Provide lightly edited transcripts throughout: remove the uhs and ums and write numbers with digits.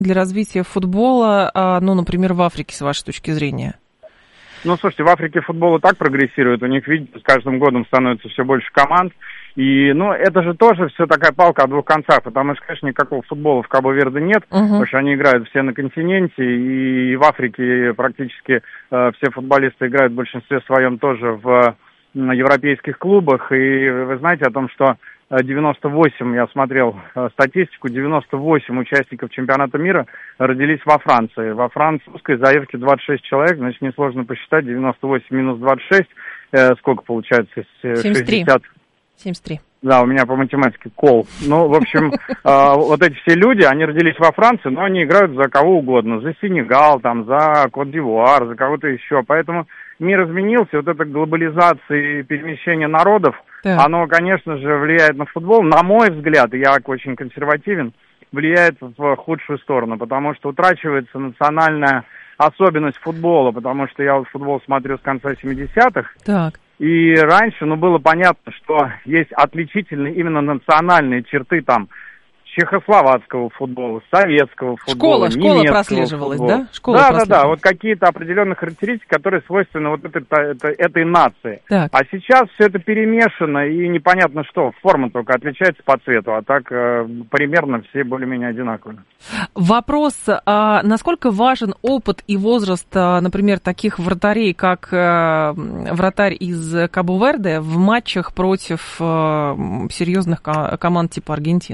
для развития футбола, например, в Африке, с вашей точки зрения? Ну, слушайте, в Африке футбол и так прогрессирует. У них, видите, с каждым годом становится все больше команд. И, это же тоже все такая палка о двух концах, потому что, конечно, никакого футбола в Кабо-Верде нет, потому что они играют все на континенте, и в Африке практически все футболисты играют в большинстве своем тоже в европейских клубах. И вы знаете о том, что 98, я смотрел статистику, 98 участников чемпионата мира родились во Франции. Во французской заявке 26 человек, значит, несложно посчитать, 98 минус 26, сколько получается? 60... 73. Да, у меня по математике кол. В общем, вот эти все люди, они родились во Франции, но они играют за кого угодно. За Сенегал, за Кот-д'Ивуар, за кого-то еще. Поэтому мир изменился. Вот эта глобализация и перемещение народов, оно, конечно же, влияет на футбол. На мой взгляд, я очень консервативен, влияет в худшую сторону, потому что утрачивается национальная особенность футбола, потому что я футбол смотрю с конца 70-х. Так. И раньше, было понятно, что есть отличительные именно национальные черты чехословацкого футбола, советского футбола, Школа прослеживалась, футбола. Да? Да. Вот какие-то определенные характеристики, которые свойственны вот этой нации. Так. А сейчас все это перемешано, и непонятно что. Форма только отличается по цвету, а так примерно все более-менее одинаковые. Вопрос, насколько важен опыт и возраст, например, таких вратарей, как вратарь из Кабо-Верде в матчах против серьезных команд типа Аргентины?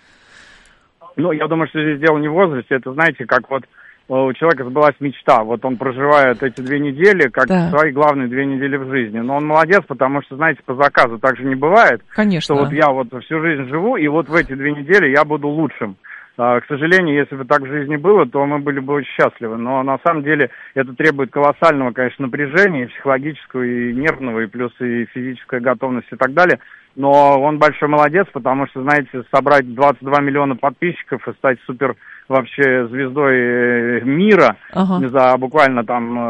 Я думаю, что здесь дело не в возрасте. Это, знаете, как вот у человека сбылась мечта. Вот он проживает эти 2 недели, как свои главные 2 недели в жизни. Но он молодец, потому что, знаете, по заказу так же не бывает. Конечно. Что вот я всю жизнь живу, и вот в эти 2 недели я буду лучшим. К сожалению, если бы так в жизни было, то мы были бы очень счастливы. Но на самом деле это требует колоссального, конечно, напряжения, и психологического, и нервного, и плюс и физическая готовность и так далее. Но он большой молодец, потому что, знаете, собрать 22 миллиона подписчиков и стать супер вообще звездой мира за буквально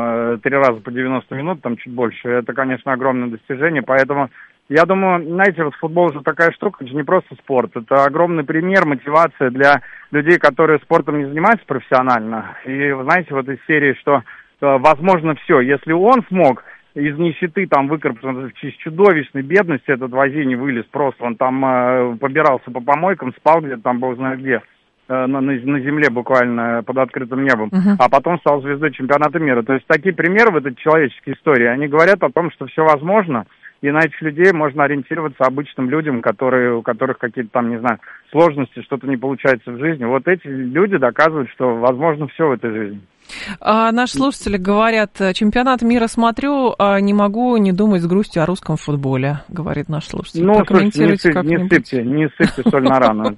3 раза по 90 минут, чуть больше, это, конечно, огромное достижение. Поэтому я думаю, знаете, вот футбол же такая штука, это же не просто спорт, это огромный пример, мотивация для людей, которые спортом не занимаются профессионально. И, вы знаете, вот из серии, что возможно все, если он смог из нищеты выкарабкаться из чудовищной бедности, этот Возини вылез просто, он побирался по помойкам, спал где-то бог знает где, на земле буквально под открытым небом, а потом стал звездой чемпионата мира. То есть такие примеры в этой человеческой истории, они говорят о том, что все возможно, и на этих людей можно ориентироваться обычным людям, у которых какие-то сложности, что-то не получается в жизни. Вот эти люди доказывают, что возможно все в этой жизни. Наши слушатели говорят, чемпионат мира смотрю, не могу не думать с грустью о русском футболе, говорит наш слушатель. Слушайте, не сыпьте соль на рану.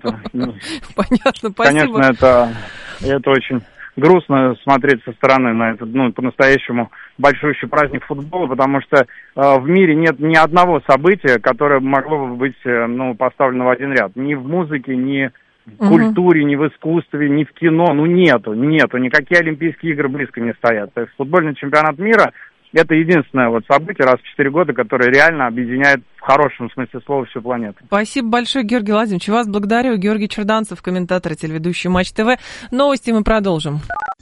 Понятно, спасибо. Конечно, это очень грустно смотреть со стороны на этот, по-настоящему большущий праздник футбола, потому что в мире нет ни одного события, которое могло бы быть, поставлено в один ряд. Ни в музыке, ни в культуре, ни в искусстве, ни в кино, нету. Никакие Олимпийские игры близко не стоят. То есть футбольный чемпионат мира — это единственное событие раз в 4 года, которое реально объединяет в хорошем смысле слова всю планету. Спасибо большое, Георгий Владимирович. Вас благодарю. Георгий Черданцев, комментатор и телеведущий Матч ТВ. Новости мы продолжим.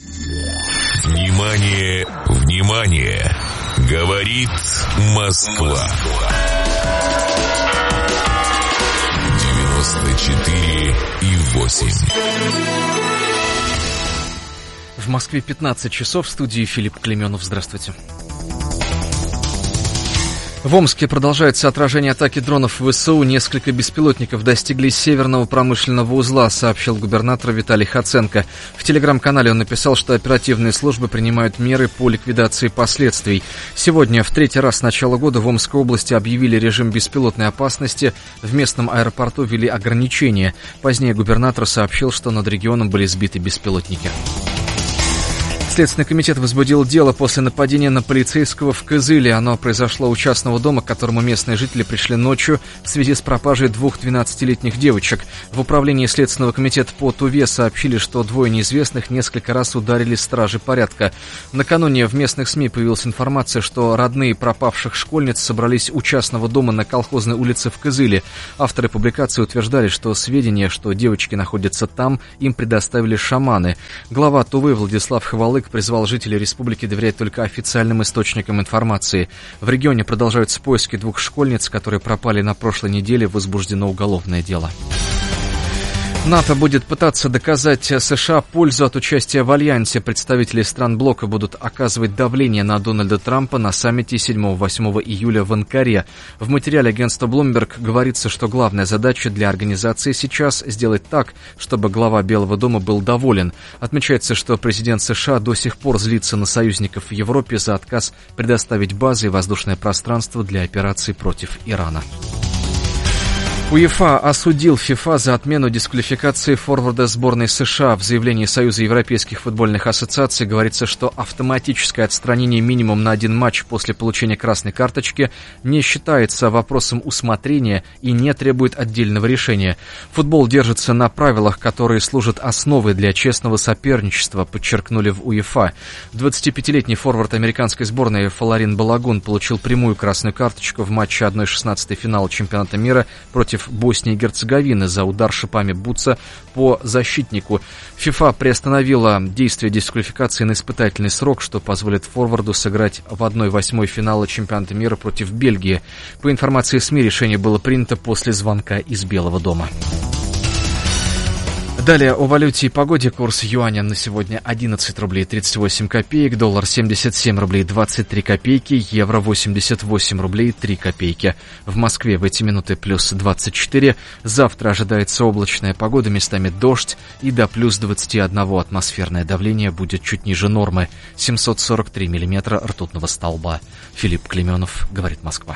Внимание, внимание! Говорит Москва. 94,8. В Москве 15 часов. В студии Филипп Клеменов. Здравствуйте. В Омске продолжается отражение атаки дронов ВСУ. Несколько беспилотников достигли северного промышленного узла, сообщил губернатор Виталий Хоценко. В телеграм-канале он написал, что оперативные службы принимают меры по ликвидации последствий. Сегодня, в 3-й раз с начала года, в Омской области объявили режим беспилотной опасности. В местном аэропорту ввели ограничения. Позднее губернатор сообщил, что над регионом были сбиты беспилотники. Следственный комитет возбудил дело после нападения на полицейского в Кызыле. Оно произошло у частного дома, к которому местные жители пришли ночью в связи с пропажей 2 12-летних девочек. В управлении Следственного комитета по Туве сообщили, что 2 неизвестных несколько раз ударили стражи порядка. Накануне в местных СМИ появилась информация, что родные пропавших школьниц собрались у частного дома на Колхозной улице в Кызыле. Авторы публикации утверждали, что сведения, что девочки находятся там, им предоставили шаманы. Глава Тувы Владислав Хвалык призвал жителей республики доверять только официальным источникам информации. В регионе продолжаются поиски 2 школьниц, которые пропали на прошлой неделе. Возбуждено уголовное дело. НАТО будет пытаться доказать США пользу от участия в альянсе. Представители стран блока будут оказывать давление на Дональда Трампа на саммите 7-8 июля в Анкаре. В материале агентства Bloomberg говорится, что главная задача для организации сейчас сделать так, чтобы глава Белого дома был доволен. Отмечается, что президент США до сих пор злится на союзников в Европе за отказ предоставить базы и воздушное пространство для операций против Ирана. УЕФА осудил ФИФА за отмену дисквалификации форварда сборной США. В заявлении Союза европейских футбольных ассоциаций говорится, что автоматическое отстранение минимум на 1 матч после получения красной карточки не считается вопросом усмотрения и не требует отдельного решения. Футбол держится на правилах, которые служат основой для честного соперничества, подчеркнули в УЕФА. 25-летний форвард американской сборной Фоларин Балагун получил прямую красную карточку в матче 1/16 финала чемпионата мира против Боснии и Герцеговины за удар шипами бутса по защитнику. ФИФА приостановила действие дисквалификации на испытательный срок, что позволит форварду сыграть в 1/8 финала чемпионата мира против Бельгии. По информации СМИ, решение было принято после звонка из Белого дома. Далее о валюте и погоде. Курс юаня на сегодня 11 рублей 38 копеек, доллар 77 рублей 23 копейки, евро 88 рублей 3 копейки. В Москве в эти минуты плюс 24. Завтра ожидается облачная погода, местами дождь и до плюс 21. Атмосферное давление будет чуть ниже нормы. 743 миллиметра ртутного столба. Филипп Клеменов, говорит Москва.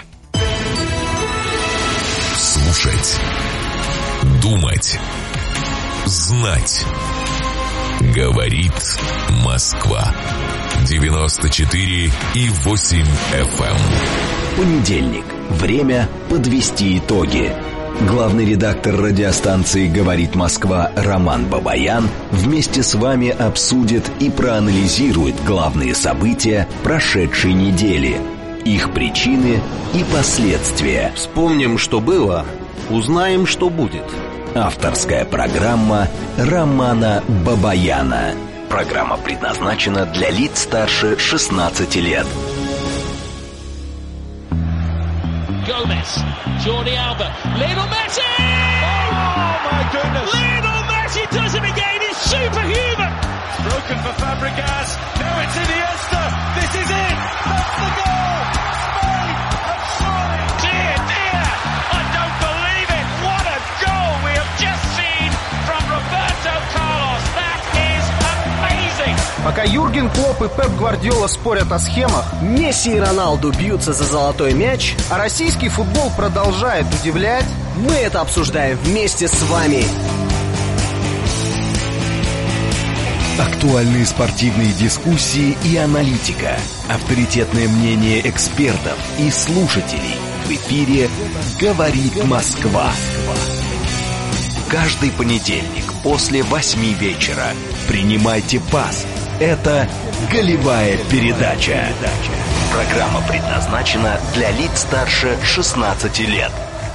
Слушать. Думать. Знать. Говорит Москва. 94,8 FM. Понедельник. Время подвести итоги. Главный редактор радиостанции «Говорит Москва» Роман Бабаян вместе с вами обсудит и проанализирует главные события прошедшей недели, их причины и последствия. Вспомним, что было, узнаем, что будет. Авторская программа Романа Бабаяна. Программа предназначена для лиц старше 16 лет. Gomez, Jordi Alba, Lionel Messi! Oh my goodness! Lionel Messi does it again. He's superhuman. Broken for Fabregas. Now it's Iniesta. This is it. That's the goal. Spain have scored. Dear, dear, I don't believe it. What a goal we have just seen from Roberto Carlos. That is amazing. Пока Юрген Клопп и Пеп Гвардиола спорят о схемах, Месси и Роналду бьются за золотой мяч, а российский футбол продолжает удивлять, мы это обсуждаем вместе с вами. Актуальные спортивные дискуссии и аналитика. Авторитетное мнение экспертов и слушателей. В эфире «Говорит Москва». Каждый понедельник после 8 вечера принимайте пас. Это «Голевая передача». Программа предназначена для лиц старше 16 лет.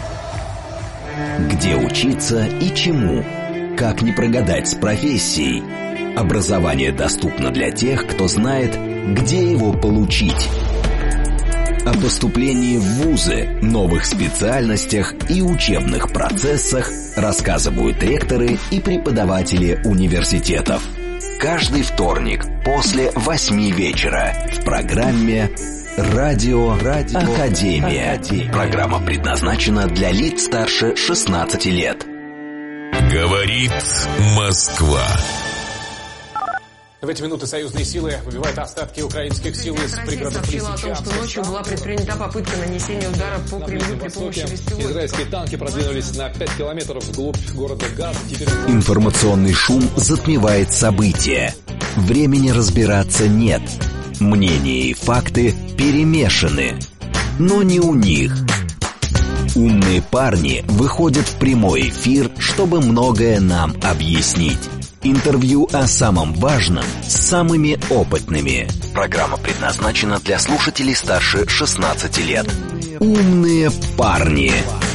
Где учиться и чему? Как не прогадать с профессией? Образование доступно для тех, кто знает, где его получить. О поступлении в вузы, новых специальностях и учебных процессах рассказывают ректоры и преподаватели университетов. Каждый вторник после 8 вечера в программе «Радио Академия». Программа предназначена для лиц старше 16 лет. Говорит Москва. В эти минуты союзные силы выбивают остатки украинских сил из пригородов Лисичанска. Сообщила о том, что ночью была предпринята попытка нанесения удара по Кремлю при помощи беспилотников. Израильские танки продвинулись на 5 километров вглубь города Газ. Информационный шум затмевает события. Времени разбираться нет. Мнения и факты перемешаны. Но не у них. Умные парни выходят в прямой эфир, чтобы многое нам объяснить. Интервью о самом важном с самыми опытными. Программа предназначена для слушателей старше 16 лет. Умные парни.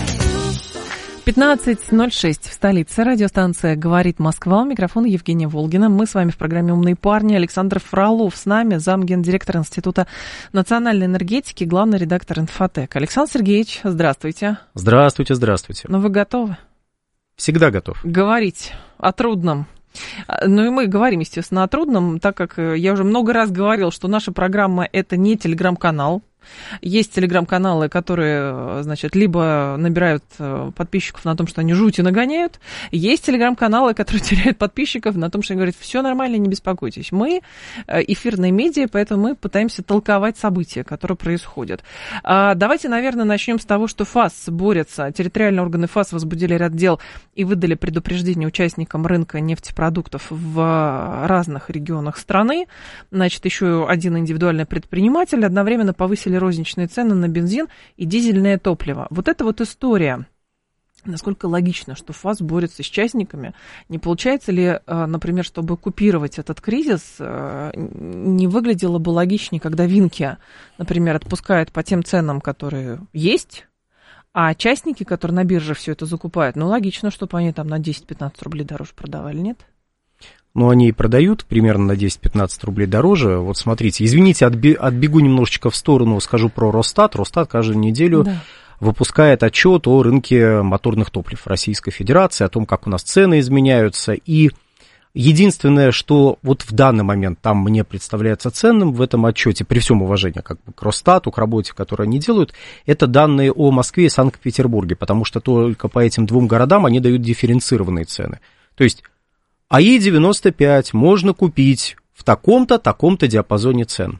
15:06 в столице. Радиостанция «Говорит Москва». У микрофона Евгения Волгина. Мы с вами в программе «Умные парни». Александр Фролов с нами, замгендиректор Института национальной энергетики, главный редактор «Инфотек». Александр Сергеевич, здравствуйте. Здравствуйте, здравствуйте. Ну, вы готовы? Всегда готов. Говорить о трудном. Ну и мы говорим, естественно, о трудном, так как я уже много раз говорил, что наша программа – это не телеграм-канал. Есть телеграм-каналы, которые, значит, либо набирают подписчиков на том, что они жути нагоняют. Есть телеграм-каналы, которые теряют подписчиков на том, что они говорят, все нормально, не беспокойтесь. Мы эфирные медиа, поэтому мы пытаемся толковать события, которые происходят. Давайте, наверное, начнем с того, что ФАС борется. Территориальные органы ФАС возбудили ряд дел и выдали предупреждение участникам рынка нефтепродуктов в разных регионах страны. Значит, еще один индивидуальный предприниматель одновременно повысили розничные цены на бензин и дизельное топливо. Вот эта вот история, насколько логично, что ФАС борется с частниками, не получается ли, например, чтобы купировать этот кризис, не выглядело бы логичнее, когда Винки, например, отпускают по тем ценам, которые есть, а частники, которые на бирже все это закупают, ну, логично, чтобы они там на 10-15 рублей дороже продавали, нет? Ну, они и продают примерно на 10-15 рублей дороже. Вот смотрите, извините, отбегу немножечко в сторону, скажу про Росстат. Росстат каждую неделю выпускает отчет о рынке моторных топлив Российской Федерации, о том, как у нас цены изменяются. И единственное, что вот в данный момент там мне представляется ценным в этом отчете, при всем уважении как бы к Росстату, к работе, которую они делают, это данные о Москве и Санкт-Петербурге, потому что только по этим двум городам они дают дифференцированные цены. То есть АИ-95 можно купить в таком-то, таком-то диапазоне цен.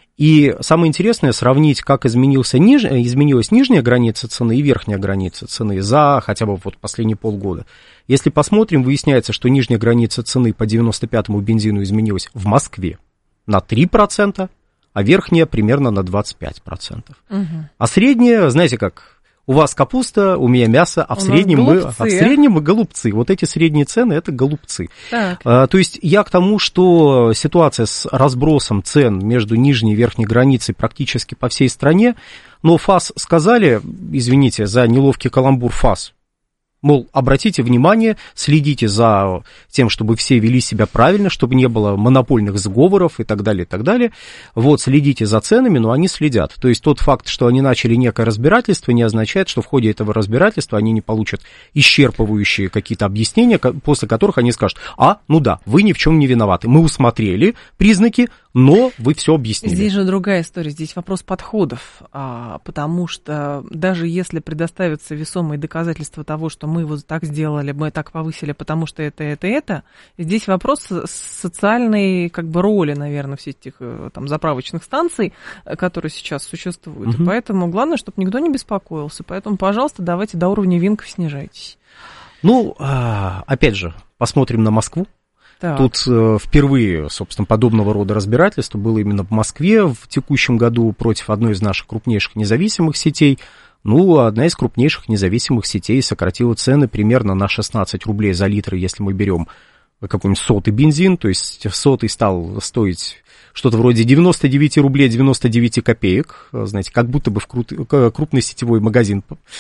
И самое интересное сравнить, как изменилась нижняя граница цены и верхняя граница цены за хотя бы вот последние полгода. Если посмотрим, выясняется, что нижняя граница цены по 95-му бензину изменилась в Москве на 3%, а верхняя примерно на 25%. Угу. А средняя, знаете как... У вас капуста, у меня мясо, а в среднем мы голубцы. Вот эти средние цены – это голубцы. То есть я к тому, что ситуация с разбросом цен между нижней и верхней границей практически по всей стране, но ФАС сказали, извините за неловкий каламбур ФАС, мол, обратите внимание, следите за тем, чтобы все вели себя правильно, чтобы не было монопольных сговоров и так далее, и так далее. Вот, следите за ценами, но они следят. То есть тот факт, что они начали некое разбирательство, не означает, что в ходе этого разбирательства они не получат исчерпывающие какие-то объяснения, после которых они скажут, ну да, вы ни в чем не виноваты. Мы усмотрели признаки, но вы все объяснили. Здесь же другая история, здесь вопрос подходов, потому что даже если предоставятся весомые доказательства того, что мы вот так сделали, мы так повысили, потому что это, здесь вопрос социальной как бы роли, наверное, всех этих там заправочных станций, которые сейчас существуют. И поэтому главное, чтобы никто не беспокоился. Поэтому, пожалуйста, давайте до уровня Винков снижайтесь. Ну, опять же, посмотрим на Москву. Так. Тут впервые, собственно, подобного рода разбирательство было именно в Москве в текущем году против одной из наших крупнейших независимых сетей. Ну, одна из крупнейших независимых сетей сократила цены примерно на 16 рублей за литр, если мы берем какой-нибудь сотый бензин, то есть сотый стал стоить что-то вроде 99 рублей 99 копеек, знаете, как будто бы в крупный сетевой магазин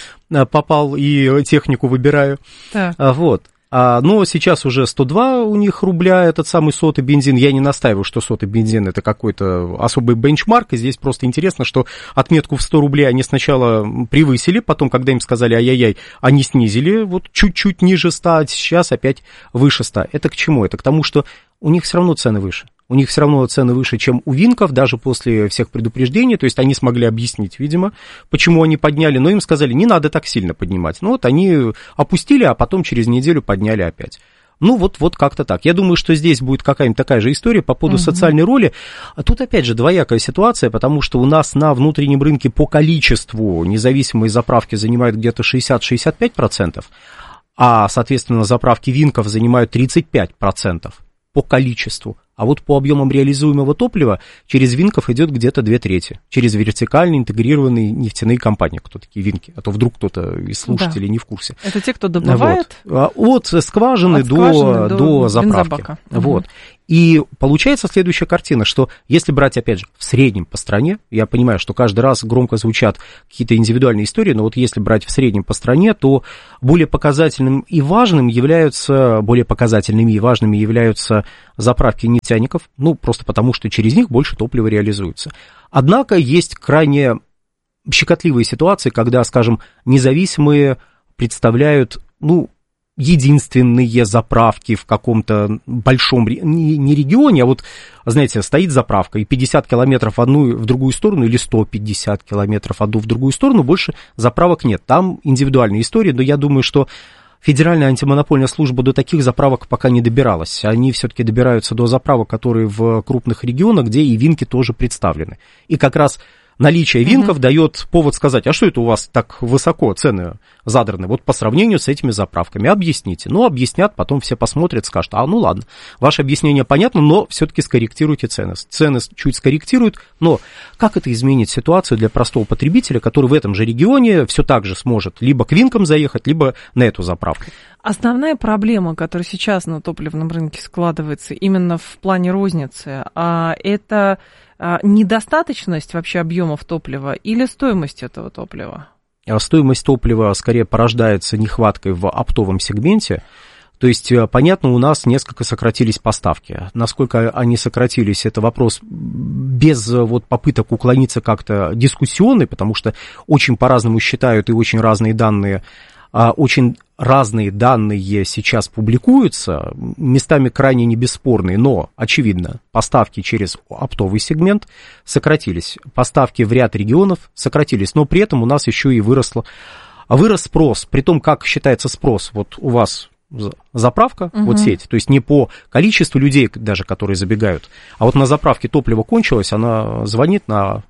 попал и технику выбираю. Так. Вот. Но сейчас уже 102 у них рубля этот самый сотый бензин. Я не настаиваю, что сотый бензин это какой-то особый бенчмарк. И здесь просто интересно, что отметку в 100 рублей они сначала превысили, потом, когда им сказали ай-яй-яй, они снизили вот чуть-чуть ниже 100, а сейчас опять выше 100. Это к чему? Это к тому, что у них все равно цены выше. У них все равно цены выше, чем у Винков, даже после всех предупреждений. То есть они смогли объяснить, видимо, почему они подняли. Но им сказали, не надо так сильно поднимать. Ну вот они опустили, а потом через неделю подняли опять. Ну вот как-то так. Я думаю, что здесь будет какая-нибудь такая же история по поводу социальной роли. А тут опять же двоякая ситуация, потому что у нас на внутреннем рынке по количеству независимые заправки занимают где-то 60-65%, а, соответственно, заправки Винков занимают 35%. По количеству. А вот по объемам реализуемого топлива через Винков идет где-то 2/3. Через вертикально интегрированные нефтяные компании. Кто такие Винки? А то вдруг кто-то из слушателей не в курсе. Это те, кто добывает? Вот. От скважины до заправки. Вот. И получается следующая картина, что если брать, опять же, в среднем по стране, я понимаю, что каждый раз громко звучат какие-то индивидуальные истории, но вот если брать в среднем по стране, то более показательными и важными являются заправки нефтяников, ну, просто потому что через них больше топлива реализуется. Однако есть крайне щекотливые ситуации, когда, скажем, независимые представляют, единственные заправки в каком-то большом, не регионе, а вот, знаете, стоит заправка, и 50 километров в одну в другую сторону, или 150 километров одну в другую сторону, больше заправок нет. Там индивидуальные истории, но я думаю, что Федеральная антимонопольная служба до таких заправок пока не добиралась. Они все-таки добираются до заправок, которые в крупных регионах, где и Винки тоже представлены. И как раз наличие Винков дает повод сказать, а что это у вас так высоко цены задраны, вот по сравнению с этими заправками, объясните. Объяснят, потом все посмотрят, скажут, ладно, ваше объяснение понятно, но все-таки скорректируйте цены. Цены чуть скорректируют, но как это изменит ситуацию для простого потребителя, который в этом же регионе все так же сможет либо к Винкам заехать, либо на эту заправку? Основная проблема, которая сейчас на топливном рынке складывается именно в плане розницы, это недостаточность вообще объемов топлива или стоимость этого топлива? Стоимость топлива скорее порождается нехваткой в оптовом сегменте. То есть, понятно, у нас несколько сократились поставки. Насколько они сократились, это вопрос без попыток уклониться как-то дискуссионный, потому что очень по-разному считают и очень разные данные сейчас публикуются, местами крайне не бесспорные, но, очевидно, поставки через оптовый сегмент сократились, поставки в ряд регионов сократились, но при этом у нас еще и вырос спрос, при том, как считается спрос, вот у вас заправка, сеть, то есть не по количеству людей даже, которые забегают, а вот на заправке топливо кончилось, она звонит на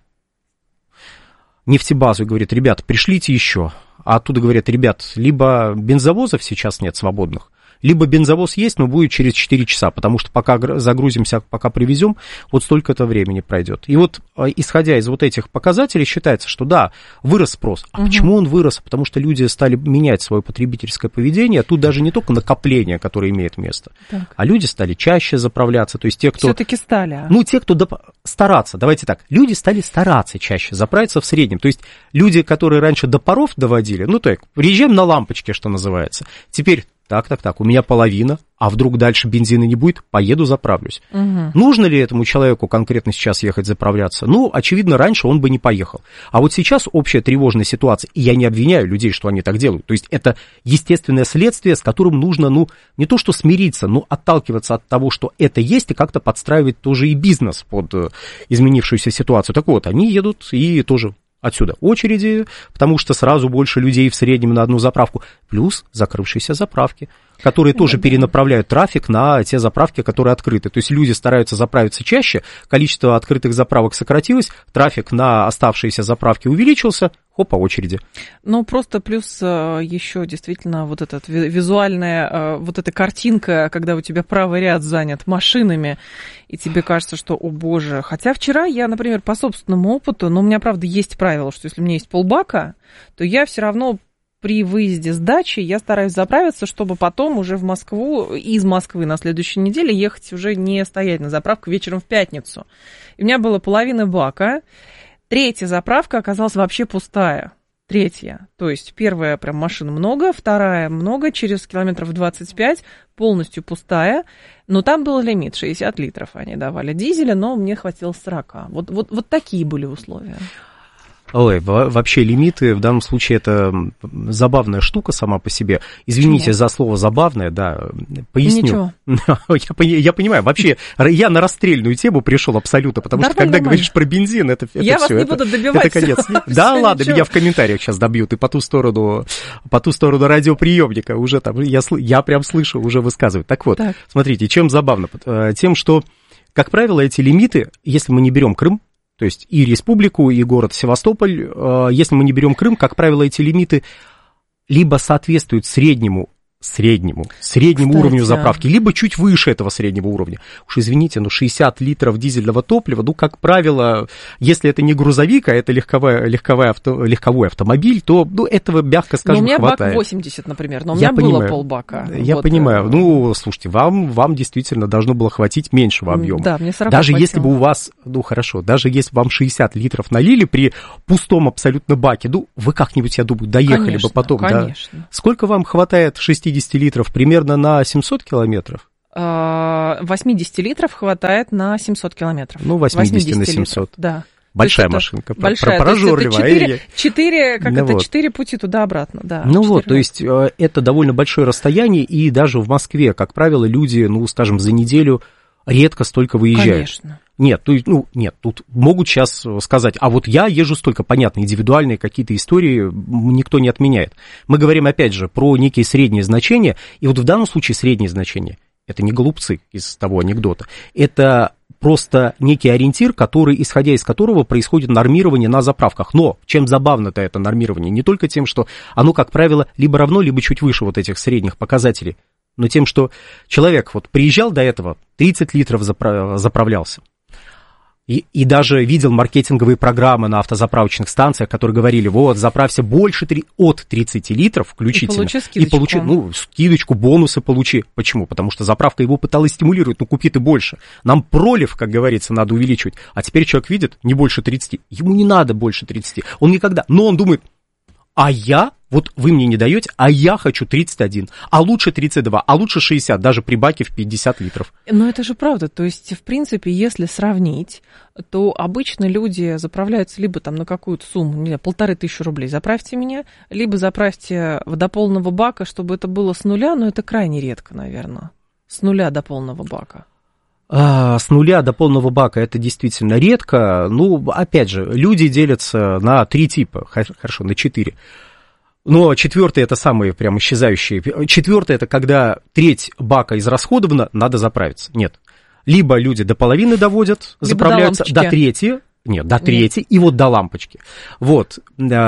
нефтебазу и говорит, ребят, пришлите еще. А оттуда говорят, ребят, либо бензовозов сейчас нет свободных, либо бензовоз есть, но будет через 4 часа, потому что пока загрузимся, пока привезем, вот столько-то времени пройдет. И вот, исходя из вот этих показателей, считается, что да, вырос спрос. А почему он вырос? Потому что люди стали менять свое потребительское поведение. Тут даже не только накопление, которое имеет место, а люди стали чаще заправляться. То есть те, кто... Все-таки стали. Те, кто стараться, давайте так, люди стали стараться чаще заправиться в среднем. То есть люди, которые раньше до паров доводили, приезжаем на лампочке, что называется, теперь... Так, у меня половина, а вдруг дальше бензина не будет, поеду заправлюсь. Нужно ли этому человеку конкретно сейчас ехать заправляться? Очевидно, раньше он бы не поехал. А вот сейчас общая тревожная ситуация, и я не обвиняю людей, что они так делают. То есть это естественное следствие, с которым нужно, не то что смириться, но отталкиваться от того, что это есть, и как-то подстраивать тоже и бизнес под изменившуюся ситуацию. Так вот, они едут и тоже... Отсюда очереди, потому что сразу больше людей в среднем на одну заправку, плюс закрывшиеся заправки, которые тоже перенаправляют трафик на те заправки, которые открыты. То есть люди стараются заправиться чаще, количество открытых заправок сократилось, трафик на оставшиеся заправки увеличился, по очереди. Просто плюс еще действительно вот эта визуальная, вот эта картинка, когда у тебя правый ряд занят машинами, и тебе кажется, что, о боже. Хотя вчера я, например, по собственному опыту, но у меня, правда, есть правило, что если у меня есть полбака, то я все равно при выезде с дачи я стараюсь заправиться, чтобы потом уже в Москву, из Москвы на следующей неделе ехать уже не стоять на заправку вечером в пятницу. И у меня было половина бака. Третья заправка оказалась вообще пустая. Третья. То есть первая прям машин много, вторая много, через километров 25 полностью пустая. Но там был лимит 60 литров они давали дизеля, но мне хватило 40. Вот такие были условия. Вообще лимиты, в данном случае это забавная штука сама по себе. Извините за слово забавное, да, поясню. Я понимаю, вообще я на расстрельную тему пришел абсолютно, потому что когда говоришь про бензин, это все. Я вас не буду добивать. Это конец. Да, ладно, меня в комментариях сейчас добьют, и по ту сторону радиоприемника уже там, я прям слышу, уже высказывают. Так вот, смотрите, чем забавно? Тем, что, как правило, эти лимиты, если мы не берем Крым, то есть и республику, и город Севастополь, если мы не берем Крым, как правило, эти лимиты либо соответствуют среднему среднему уровню заправки, либо чуть выше этого среднего уровня. Уж извините, но 60 литров дизельного топлива, ну, как правило, если это не грузовик, а это легковой автомобиль, то, ну, этого, мягко скажем, хватает. У меня бак 80, например, но у меня было полбака. Я понимаю. Ну, слушайте, вам действительно должно было хватить меньшего объема. Да, мне 40 даже хватило. Если бы у вас, ну, хорошо, даже если вам 60 литров налили при пустом абсолютно баке, ну, вы как-нибудь, я думаю, доехали конечно, бы потом. Конечно. Да? Сколько вам хватает 60 литров? Примерно на 700 километров? 80 литров хватает на 700 километров. Ну, 80 на 700. Литров, да. Большая машинка, большая, прожорливая. 4 пути туда-обратно, да. Ну вот, то есть это довольно большое расстояние, и даже в Москве, как правило, люди, ну, скажем, за неделю редко столько выезжают. Конечно. Нет, тут могут сейчас сказать, а вот я езжу столько, понятно, индивидуальные какие-то истории никто не отменяет. Мы говорим, опять же, про некие средние значения, и вот в данном случае средние значения, это не голубцы из того анекдота, это просто некий ориентир, исходя из которого происходит нормирование на заправках. Но чем забавно-то это нормирование? Не только тем, что оно, как правило, либо равно, либо чуть выше вот этих средних показателей, но тем, что человек вот приезжал до этого, 30 литров заправлялся. И даже видел маркетинговые программы на автозаправочных станциях, которые говорили, вот, заправься больше от 30 литров включительно. И получи скидочку, бонусы получи. Почему? Потому что заправка его пыталась стимулировать, купи ты больше. Нам пролив, как говорится, надо увеличивать. А теперь человек видит, не больше 30. Ему не надо больше 30. Он никогда. Но он думает, вот вы мне не даете, а я хочу 31, а лучше 32, а лучше 60, даже при баке в 50 литров. Но это же правда, то есть, в принципе, если сравнить, то обычно люди заправляются либо там на какую-то сумму, не знаю, 1500 рублей, заправьте меня, либо заправьте до полного бака, чтобы это было с нуля, но это крайне редко, наверное, с нуля до полного бака. С нуля до полного бака это действительно редко. Ну, опять же, люди делятся на 3 типа, хорошо, на 4. Но 4-й это самые прям исчезающие. 4-й это когда треть бака израсходована, надо заправиться. Нет. Либо люди до половины доводят, либо заправляются до трети. Нет, до трети и вот до лампочки. Вот.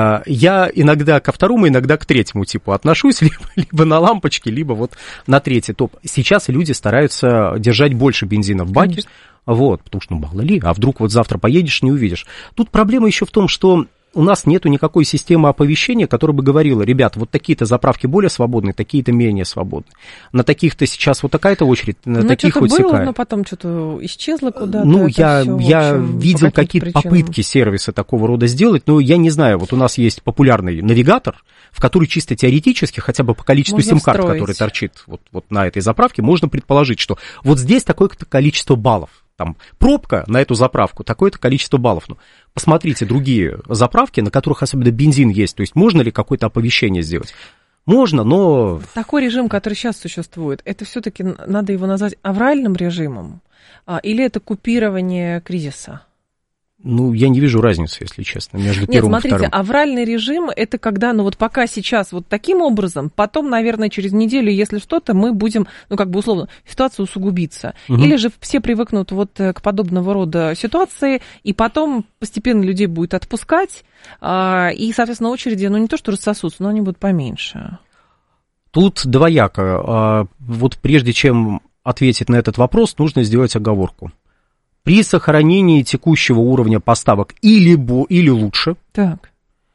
Я иногда ко второму, иногда к третьему типу отношусь, либо на лампочке, либо вот на третий топ. Сейчас люди стараются держать больше бензина в баке. Конечно. Вот, потому что, мало ли, а вдруг вот завтра поедешь, не увидишь. Тут проблема еще в том, что у нас нету никакой системы оповещения, которая бы говорила, ребят, вот такие-то заправки более свободные, такие-то менее свободные. На таких-то сейчас вот такая-то очередь, на таких вот было, сякая. Но потом что-то исчезло куда-то. Ну, я видел какие-то попытки сервиса такого рода сделать, но я не знаю, вот у нас есть популярный навигатор, в который чисто теоретически, хотя бы по количеству сим-карт, который торчит вот на этой заправке, можно предположить, что вот здесь такое-то количество баллов. Там пробка на эту заправку, такое-то количество баллов. Ну, посмотрите другие заправки, на которых особенно бензин есть. То есть можно ли какое-то оповещение сделать? Можно, но... Такой режим, который сейчас существует, это все-таки надо его назвать авральным режимом? Или это купирование кризиса? Ну, я не вижу разницы, если честно, между первым и вторым. Нет, смотрите, авральный режим, это когда, вот пока сейчас вот таким образом, потом, наверное, через неделю, если что-то, мы будем, условно, ситуация усугубится. Угу. Или же все привыкнут вот к подобного рода ситуации, и потом постепенно людей будет отпускать, и, соответственно, очереди, не то что рассосутся, но они будут поменьше. Тут двояко. Вот прежде чем ответить на этот вопрос, нужно сделать оговорку. При сохранении текущего уровня поставок или лучше, так,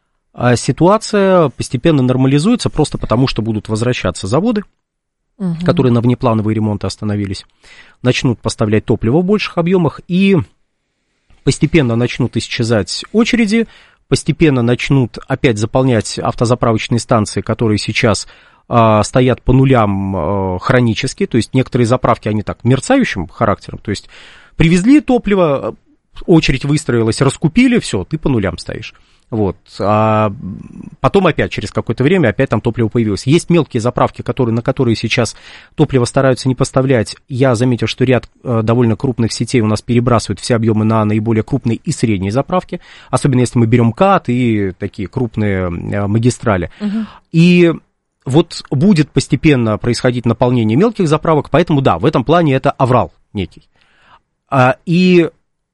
ситуация постепенно нормализуется просто потому, что будут возвращаться заводы, которые на внеплановые ремонты остановились, начнут поставлять топливо в больших объемах и постепенно начнут исчезать очереди, постепенно начнут опять заполнять автозаправочные станции, которые сейчас стоят по нулям хронически, то есть некоторые заправки, они так мерцающим характером, то есть привезли топливо, очередь выстроилась, раскупили, все, ты по нулям стоишь. Вот. А потом опять, через какое-то время, опять там топливо появилось. Есть мелкие заправки, на которые сейчас топливо стараются не поставлять. Я заметил, что ряд довольно крупных сетей у нас перебрасывают все объемы на наиболее крупные и средние заправки, особенно если мы берем КАТ и такие крупные магистрали. Угу. И вот будет постепенно происходить наполнение мелких заправок, поэтому да, в этом плане это аврал некий. И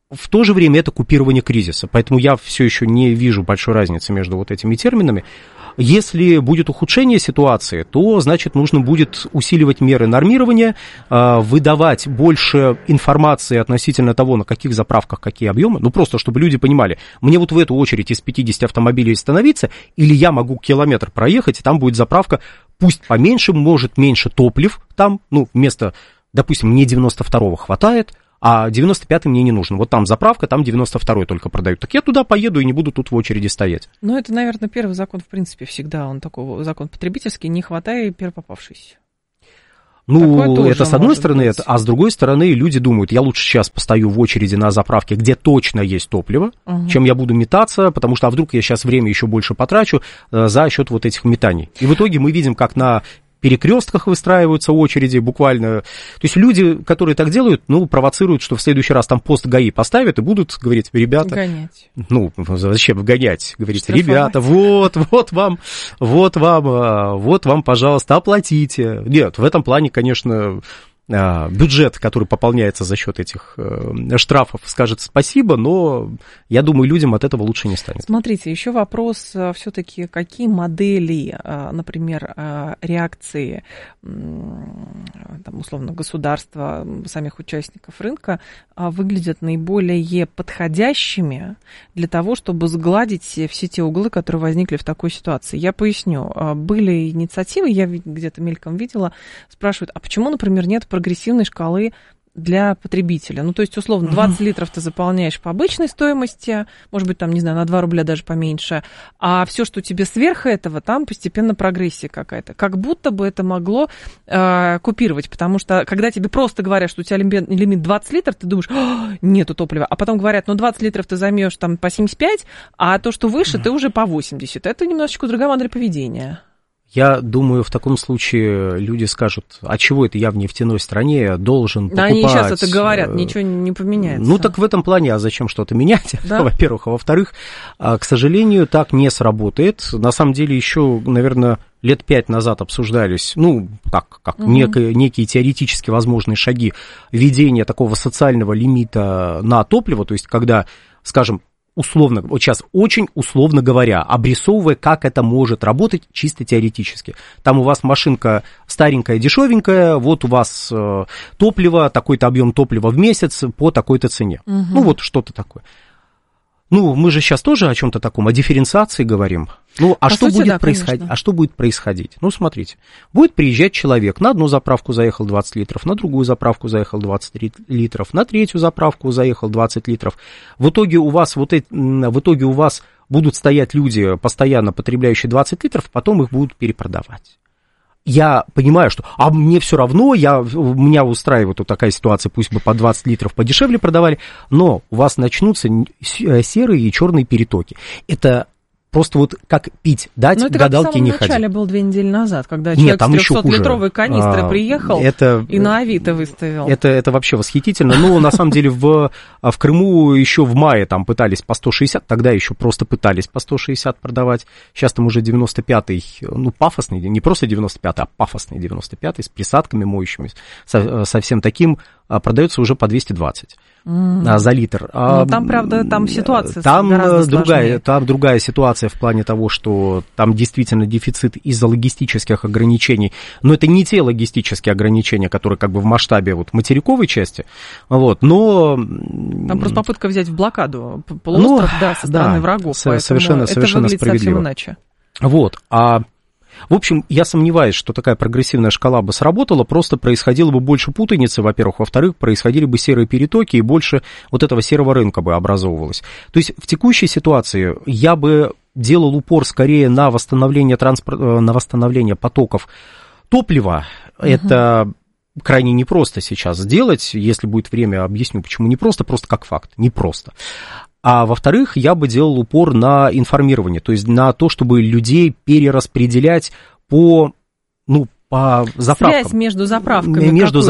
в то же время это купирование кризиса. Поэтому я все еще не вижу большой разницы между вот этими терминами. Если будет ухудшение ситуации, то, значит, нужно будет усиливать меры нормирования, выдавать больше информации относительно того, на каких заправках какие объемы. Ну, просто, чтобы люди понимали, мне вот в эту очередь из 50 автомобилей становиться, или я могу километр проехать, и там будет заправка, пусть поменьше, может, меньше топлив там, ну, вместо, допустим, мне 92-го хватает, а 95-й мне не нужен. Вот там заправка, там 92-й только продают. Так я туда поеду и не буду тут в очереди стоять. Ну, это, наверное, первый закон, в принципе, всегда он такой закон потребительский, не хватай первопопавшийся. Ну, это с одной стороны, а с другой стороны, люди думают, я лучше сейчас постою в очереди на заправке, где точно есть топливо, чем я буду метаться, потому что, а вдруг я сейчас время еще больше потрачу за счет вот этих метаний. И в итоге мы видим, как на перекрестках выстраиваются очереди буквально. То есть люди, которые так делают, ну, провоцируют, что в следующий раз там пост ГАИ поставят и будут говорить, ребята... Гонять. Ну, зачем гонять? Говорить, ребята, вот вам, пожалуйста, оплатите. Нет, в этом плане, конечно... бюджет, который пополняется за счет этих штрафов, скажет спасибо, но я думаю, людям от этого лучше не станет. Смотрите, еще вопрос все-таки, какие модели, например, реакции, там, условно, государства, самих участников рынка выглядят наиболее подходящими для того, чтобы сгладить все те углы, которые возникли в такой ситуации. Я поясню. Были инициативы, я где-то мельком видела, спрашивают, а почему, например, нет прогрессивной шкалы для потребителя? Ну, то есть, условно, 20 литров ты заполняешь по обычной стоимости, может быть, там, не знаю, на 2 рубля даже поменьше, а все, что тебе сверх этого, там постепенно прогрессия какая-то. Как будто бы это могло купировать, потому что, когда тебе просто говорят, что у тебя лимит 20 литров, ты думаешь, нету топлива, а потом говорят, ну, 20 литров ты займешь там по 75, а то, что выше, ты уже по 80. Это немножечко другая модель поведения. Я думаю, в таком случае люди скажут, а чего это я в нефтяной стране должен покупать? Они сейчас это говорят, ничего не поменяется. Ну, так в этом плане, а зачем что-то менять, да? Во-первых. А во-вторых, к сожалению, так не сработает. На самом деле, еще, наверное, лет 5 назад обсуждались, ну, как некие теоретически возможные шаги введения такого социального лимита на топливо, то есть, когда, скажем, условно, вот сейчас очень условно говоря, обрисовывая, как это может работать чисто теоретически. Там у вас машинка старенькая, дешевенькая, вот у вас топливо, такой-то объем топлива в месяц по такой-то цене. Ну, вот что-то такое. Ну, мы же сейчас тоже о чем-то таком, о дифференциации говорим. Ну, а что будет происходить? А что будет происходить? Ну, смотрите, будет приезжать человек, на одну заправку заехал 20 литров, на другую заправку заехал 20 литров, на третью заправку заехал 20 литров. В итоге у вас будут стоять люди, постоянно потребляющие 20 литров, потом их будут перепродавать. Я понимаю, что мне все равно, меня устраивает вот такая ситуация, пусть бы по 20 литров подешевле продавали, но у вас начнутся серые и черные перетоки. Это просто вот как пить, дать, гадалки не ходи. Это как в самом начале был 2 недели назад, когда человек с 300-литровой канистры приехал и на Авито выставил. Это вообще восхитительно. Ну, на самом деле, в Крыму еще в мае там пытались по 160, тогда еще просто пытались по 160 продавать. Сейчас там уже 95-й, ну, пафосный, не просто 95-й, а пафосный 95-й с присадками моющими, со всем таким, продается уже по 220 за литр. Но там, правда, там ситуация гораздо сложнее. Там другая ситуация в плане того, что там действительно дефицит из-за логистических ограничений, но это не те логистические ограничения, которые как бы в масштабе вот материковой части, вот, но... Там просто попытка взять в блокаду полуостров, со стороны врагов, совершенно выглядит справедливо. Совсем иначе. Вот, в общем, я сомневаюсь, что такая прогрессивная шкала бы сработала, просто происходило бы больше путаницы, во-первых, во-вторых, происходили бы серые перетоки, и больше вот этого серого рынка бы образовывалось. То есть в текущей ситуации я бы делал упор скорее на восстановление потоков топлива. Это крайне непросто сейчас сделать, если будет время, объясню, почему непросто, просто как факт, непросто. А во-вторых, я бы делал упор на информирование, то есть на то, чтобы людей перераспределять по заправкам. Связь между заправками.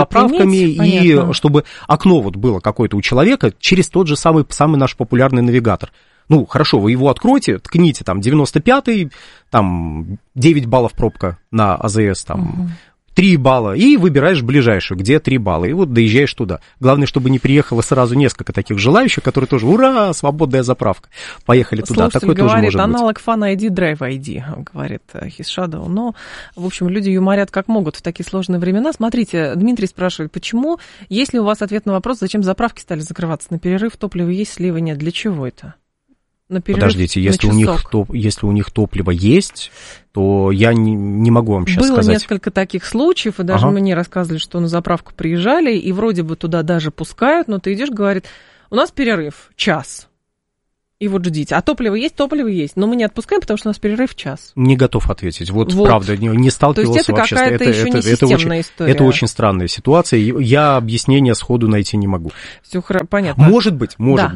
И понятно. Чтобы окно вот было какое-то у человека через тот же самый наш популярный навигатор. Ну, хорошо, вы его откроете, ткните, там, 95-й, там, 9 баллов пробка на АЗС, там, 3 балла, и выбираешь ближайшую, где 3 балла, и вот доезжаешь туда. Главное, чтобы не приехало сразу несколько таких желающих, которые тоже, ура, свободная заправка, поехали туда. Слушатель Такое говорит, тоже может аналог Fan ID, Drive ID, говорит His Shadow. Но, в общем, люди юморят как могут в такие сложные времена. Смотрите, Дмитрий спрашивает, почему, есть ли у вас ответ на вопрос, зачем заправки стали закрываться? На перерыв топлива есть, слива нет. Для чего это? Подождите, если у них топливо есть, то я не могу вам сейчас сказать. Было несколько таких случаев, и даже мне рассказывали, что на заправку приезжали, и вроде бы туда даже пускают, но ты идешь, говорит, у нас перерыв, час. И вот ждите. А топливо есть, но мы не отпускаем, потому что у нас перерыв час. Не готов ответить. Вот. Правда, не сталкивался вообще. То есть это какая-то еще не системная история. Это очень странная ситуация. Я объяснения сходу найти не могу. Все понятно. Может быть.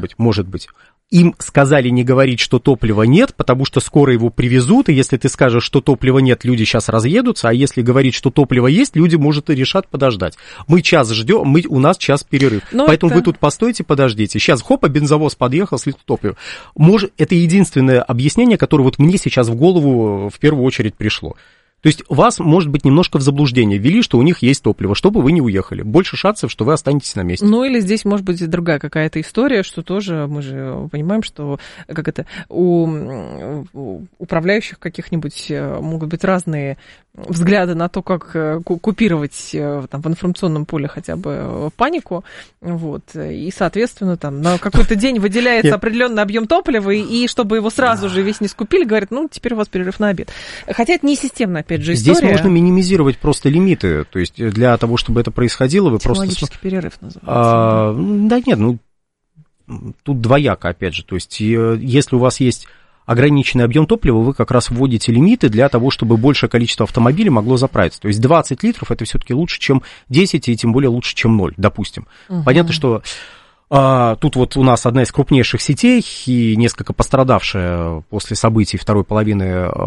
Им сказали не говорить, что топлива нет, потому что скоро его привезут, и если ты скажешь, что топлива нет, люди сейчас разъедутся, а если говорить, что топливо есть, люди, может, и решат подождать. Мы час ждем, у нас час перерыв. Поэтому вы тут постойте, подождите. Сейчас, хоп, бензовоз подъехал, слил топливо. Может, это единственное объяснение, которое вот мне сейчас в голову в первую очередь пришло. То есть вас, может быть, немножко в заблуждение ввели, что у них есть топливо, чтобы вы не уехали. Больше шансов, что вы останетесь на месте. Ну, или здесь, может быть, другая какая-то история, что тоже мы же понимаем, что у управляющих каких-нибудь могут быть разные взгляды на то, как купировать там, в информационном поле хотя бы панику. Вот. И, соответственно, там на какой-то день выделяется определенный объем топлива, и чтобы его сразу же весь не скупили, говорят, теперь у вас перерыв на обед. Хотя это не системно, опять же, история. Здесь можно минимизировать просто лимиты. То есть для того, чтобы это происходило, вы просто... Технологический перерыв называется. Да нет, тут двояко, опять же. То есть если у вас есть ограниченный объем топлива, вы как раз вводите лимиты для того, чтобы большее количество автомобилей могло заправиться. То есть 20 литров это все-таки лучше, чем 10, и тем более лучше, чем 0, допустим. Понятно, что тут вот у нас одна из крупнейших сетей и несколько пострадавшая после событий второй половины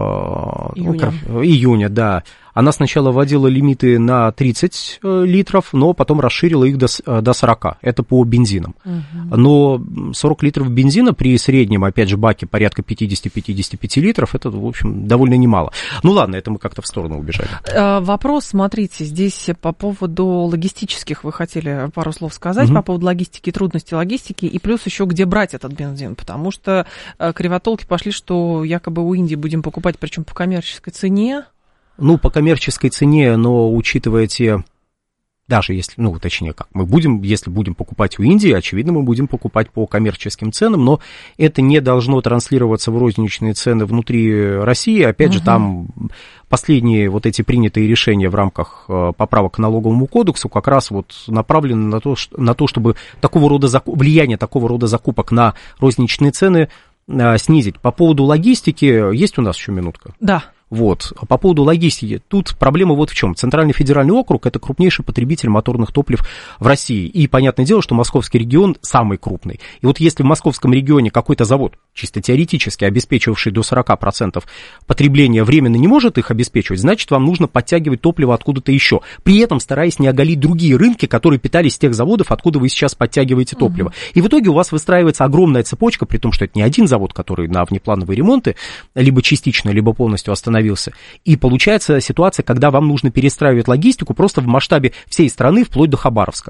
июня, да. Она сначала вводила лимиты на 30 литров, но потом расширила их до 40. Это по бензинам. Но 40 литров бензина при среднем, опять же, баке порядка 50-55 литров, это, в общем, довольно немало. Ну ладно, это мы как-то в сторону убежали. Вопрос, смотрите, здесь по поводу логистических вы хотели пару слов сказать, по поводу логистики, трудностей логистики, и плюс еще где брать этот бензин, потому что кривотолки пошли, что якобы у Индии будем покупать, причем по коммерческой цене. По коммерческой цене, но учитывая те, даже если, точнее как, если будем покупать у Индии, очевидно, мы будем покупать по коммерческим ценам, но это не должно транслироваться в розничные цены внутри России. Опять же, там последние вот эти принятые решения в рамках поправок к налоговому кодексу как раз вот направлены на то, чтобы влияние такого рода закупок на розничные цены снизить. По поводу логистики, есть у нас еще минутка? Да. Вот. По поводу логистики, тут проблема вот в чем. Центральный федеральный округ – это крупнейший потребитель моторных топлив в России. И понятное дело, что московский регион самый крупный. И вот если в московском регионе какой-то завод, чисто теоретически обеспечивавший до 40% потребления, временно не может их обеспечивать, значит, вам нужно подтягивать топливо откуда-то еще. При этом стараясь не оголить другие рынки, которые питались с тех заводов, откуда вы сейчас подтягиваете топливо. И в итоге у вас выстраивается огромная цепочка, при том, что это не один завод, который на внеплановые ремонты либо частично, либо полностью остановился. И получается ситуация, когда вам нужно перестраивать логистику просто в масштабе всей страны, вплоть до Хабаровска.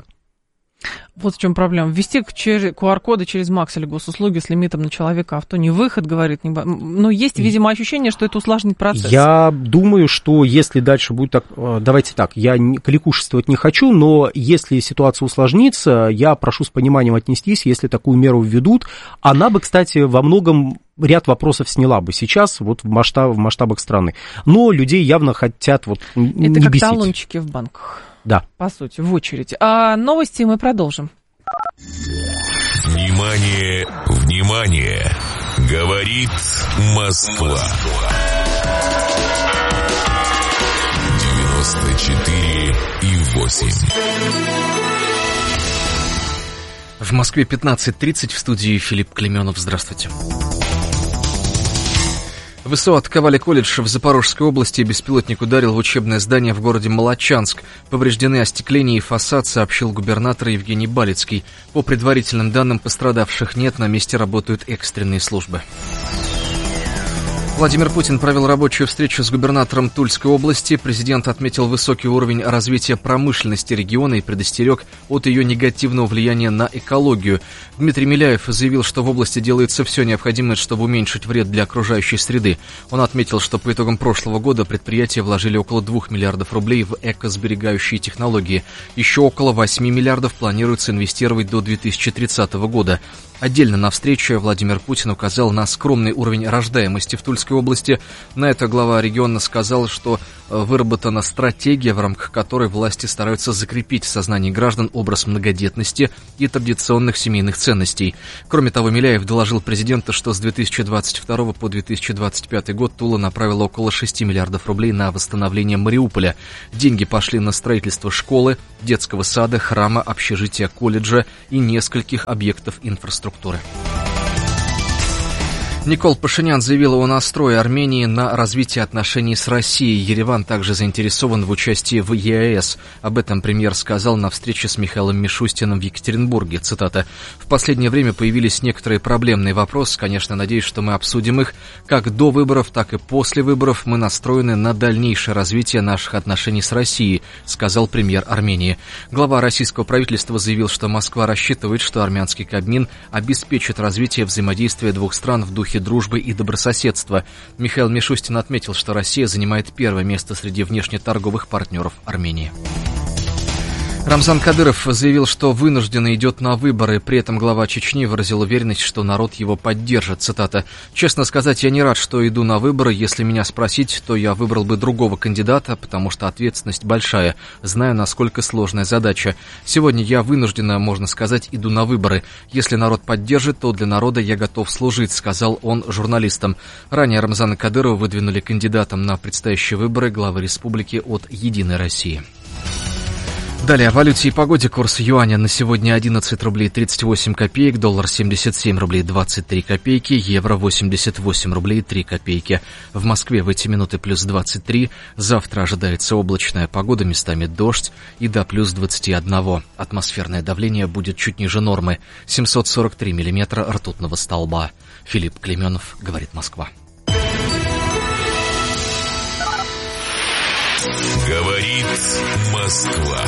Вот в чем проблема. Ввести QR-коды через МАКС или госуслуги с лимитом на человека авто не выход, говорит. Но есть, видимо, ощущение, что это усложнит процесс. Я думаю, что если дальше будет так... Давайте так, я кликушествовать не хочу, но если ситуация усложнится, я прошу с пониманием отнестись, если такую меру введут. Она бы, кстати, во многом ряд вопросов сняла бы сейчас вот в масштабах страны. Но людей явно хотят не бесить. Это как талончики в банках. Да. По сути, в очередь. А новости мы продолжим. Внимание, внимание! Говорит Москва. 94,8. В Москве 15:30, в студии Филипп Клеменов. Здравствуйте. ВСУ атаковали колледж в Запорожской области, беспилотник ударил в учебное здание в городе Молочанск. Повреждены остекление и фасад, сообщил губернатор Евгений Балицкий. По предварительным данным, пострадавших нет, на месте работают экстренные службы. Владимир Путин провел рабочую встречу с губернатором Тульской области. Президент отметил высокий уровень развития промышленности региона и предостерег от ее негативного влияния на экологию. Дмитрий Миляев заявил, что в области делается все необходимое, чтобы уменьшить вред для окружающей среды. Он отметил, что по итогам прошлого года предприятия вложили около 2 миллиардов рублей в экосберегающие технологии. Еще около 8 миллиардов планируется инвестировать до 2030 года. Отдельно на встрече Владимир Путин указал на скромный уровень рождаемости в Тульской области. На это глава региона сказал, что выработана стратегия, в рамках которой власти стараются закрепить в сознании граждан образ многодетности и традиционных семейных ценностей. Кроме того, Миляев доложил президенту, что с 2022 по 2025 год Тула направила около 6 миллиардов рублей на восстановление Мариуполя. Деньги пошли на строительство школы, детского сада, храма, общежития, колледжа и нескольких объектов инфраструктуры. Никол Пашинян заявил о настрое Армении на развитие отношений с Россией. Ереван также заинтересован в участии в ЕАЭС. Об этом премьер сказал на встрече с Михаилом Мишустиным в Екатеринбурге. Цитата. «В последнее время появились некоторые проблемные вопросы. Конечно, надеюсь, что мы обсудим их. Как до выборов, так и после выборов мы настроены на дальнейшее развитие наших отношений с Россией», сказал премьер Армении. Глава российского правительства заявил, что Москва рассчитывает, что армянский Кабмин обеспечит развитие взаимодействия двух стран в духе дружбы и добрососедства. Михаил Мишустин отметил, что Россия занимает первое место среди внешнеторговых партнеров Армении. Рамзан Кадыров заявил, что вынужденно идет на выборы. При этом глава Чечни выразил уверенность, что народ его поддержит. Цитата. «Честно сказать, я не рад, что иду на выборы. Если меня спросить, то я выбрал бы другого кандидата, потому что ответственность большая. Знаю, насколько сложная задача. Сегодня я вынужденно, можно сказать, иду на выборы. Если народ поддержит, то для народа я готов служить», сказал он журналистам. Ранее Рамзана Кадырова выдвинули кандидатом на предстоящие выборы главы республики от «Единой России». Далее о валюте и погоде. Курс юаня на сегодня 11 рублей 38 копеек, доллар 77 рублей 23 копейки, евро 88 рублей 3 копейки. В Москве в эти минуты плюс 23. Завтра ожидается облачная погода, местами дождь и до плюс 21. Атмосферное давление будет чуть ниже нормы. 743 миллиметра ртутного столба. Филипп Клеменов, говорит Москва. Говорит Москва.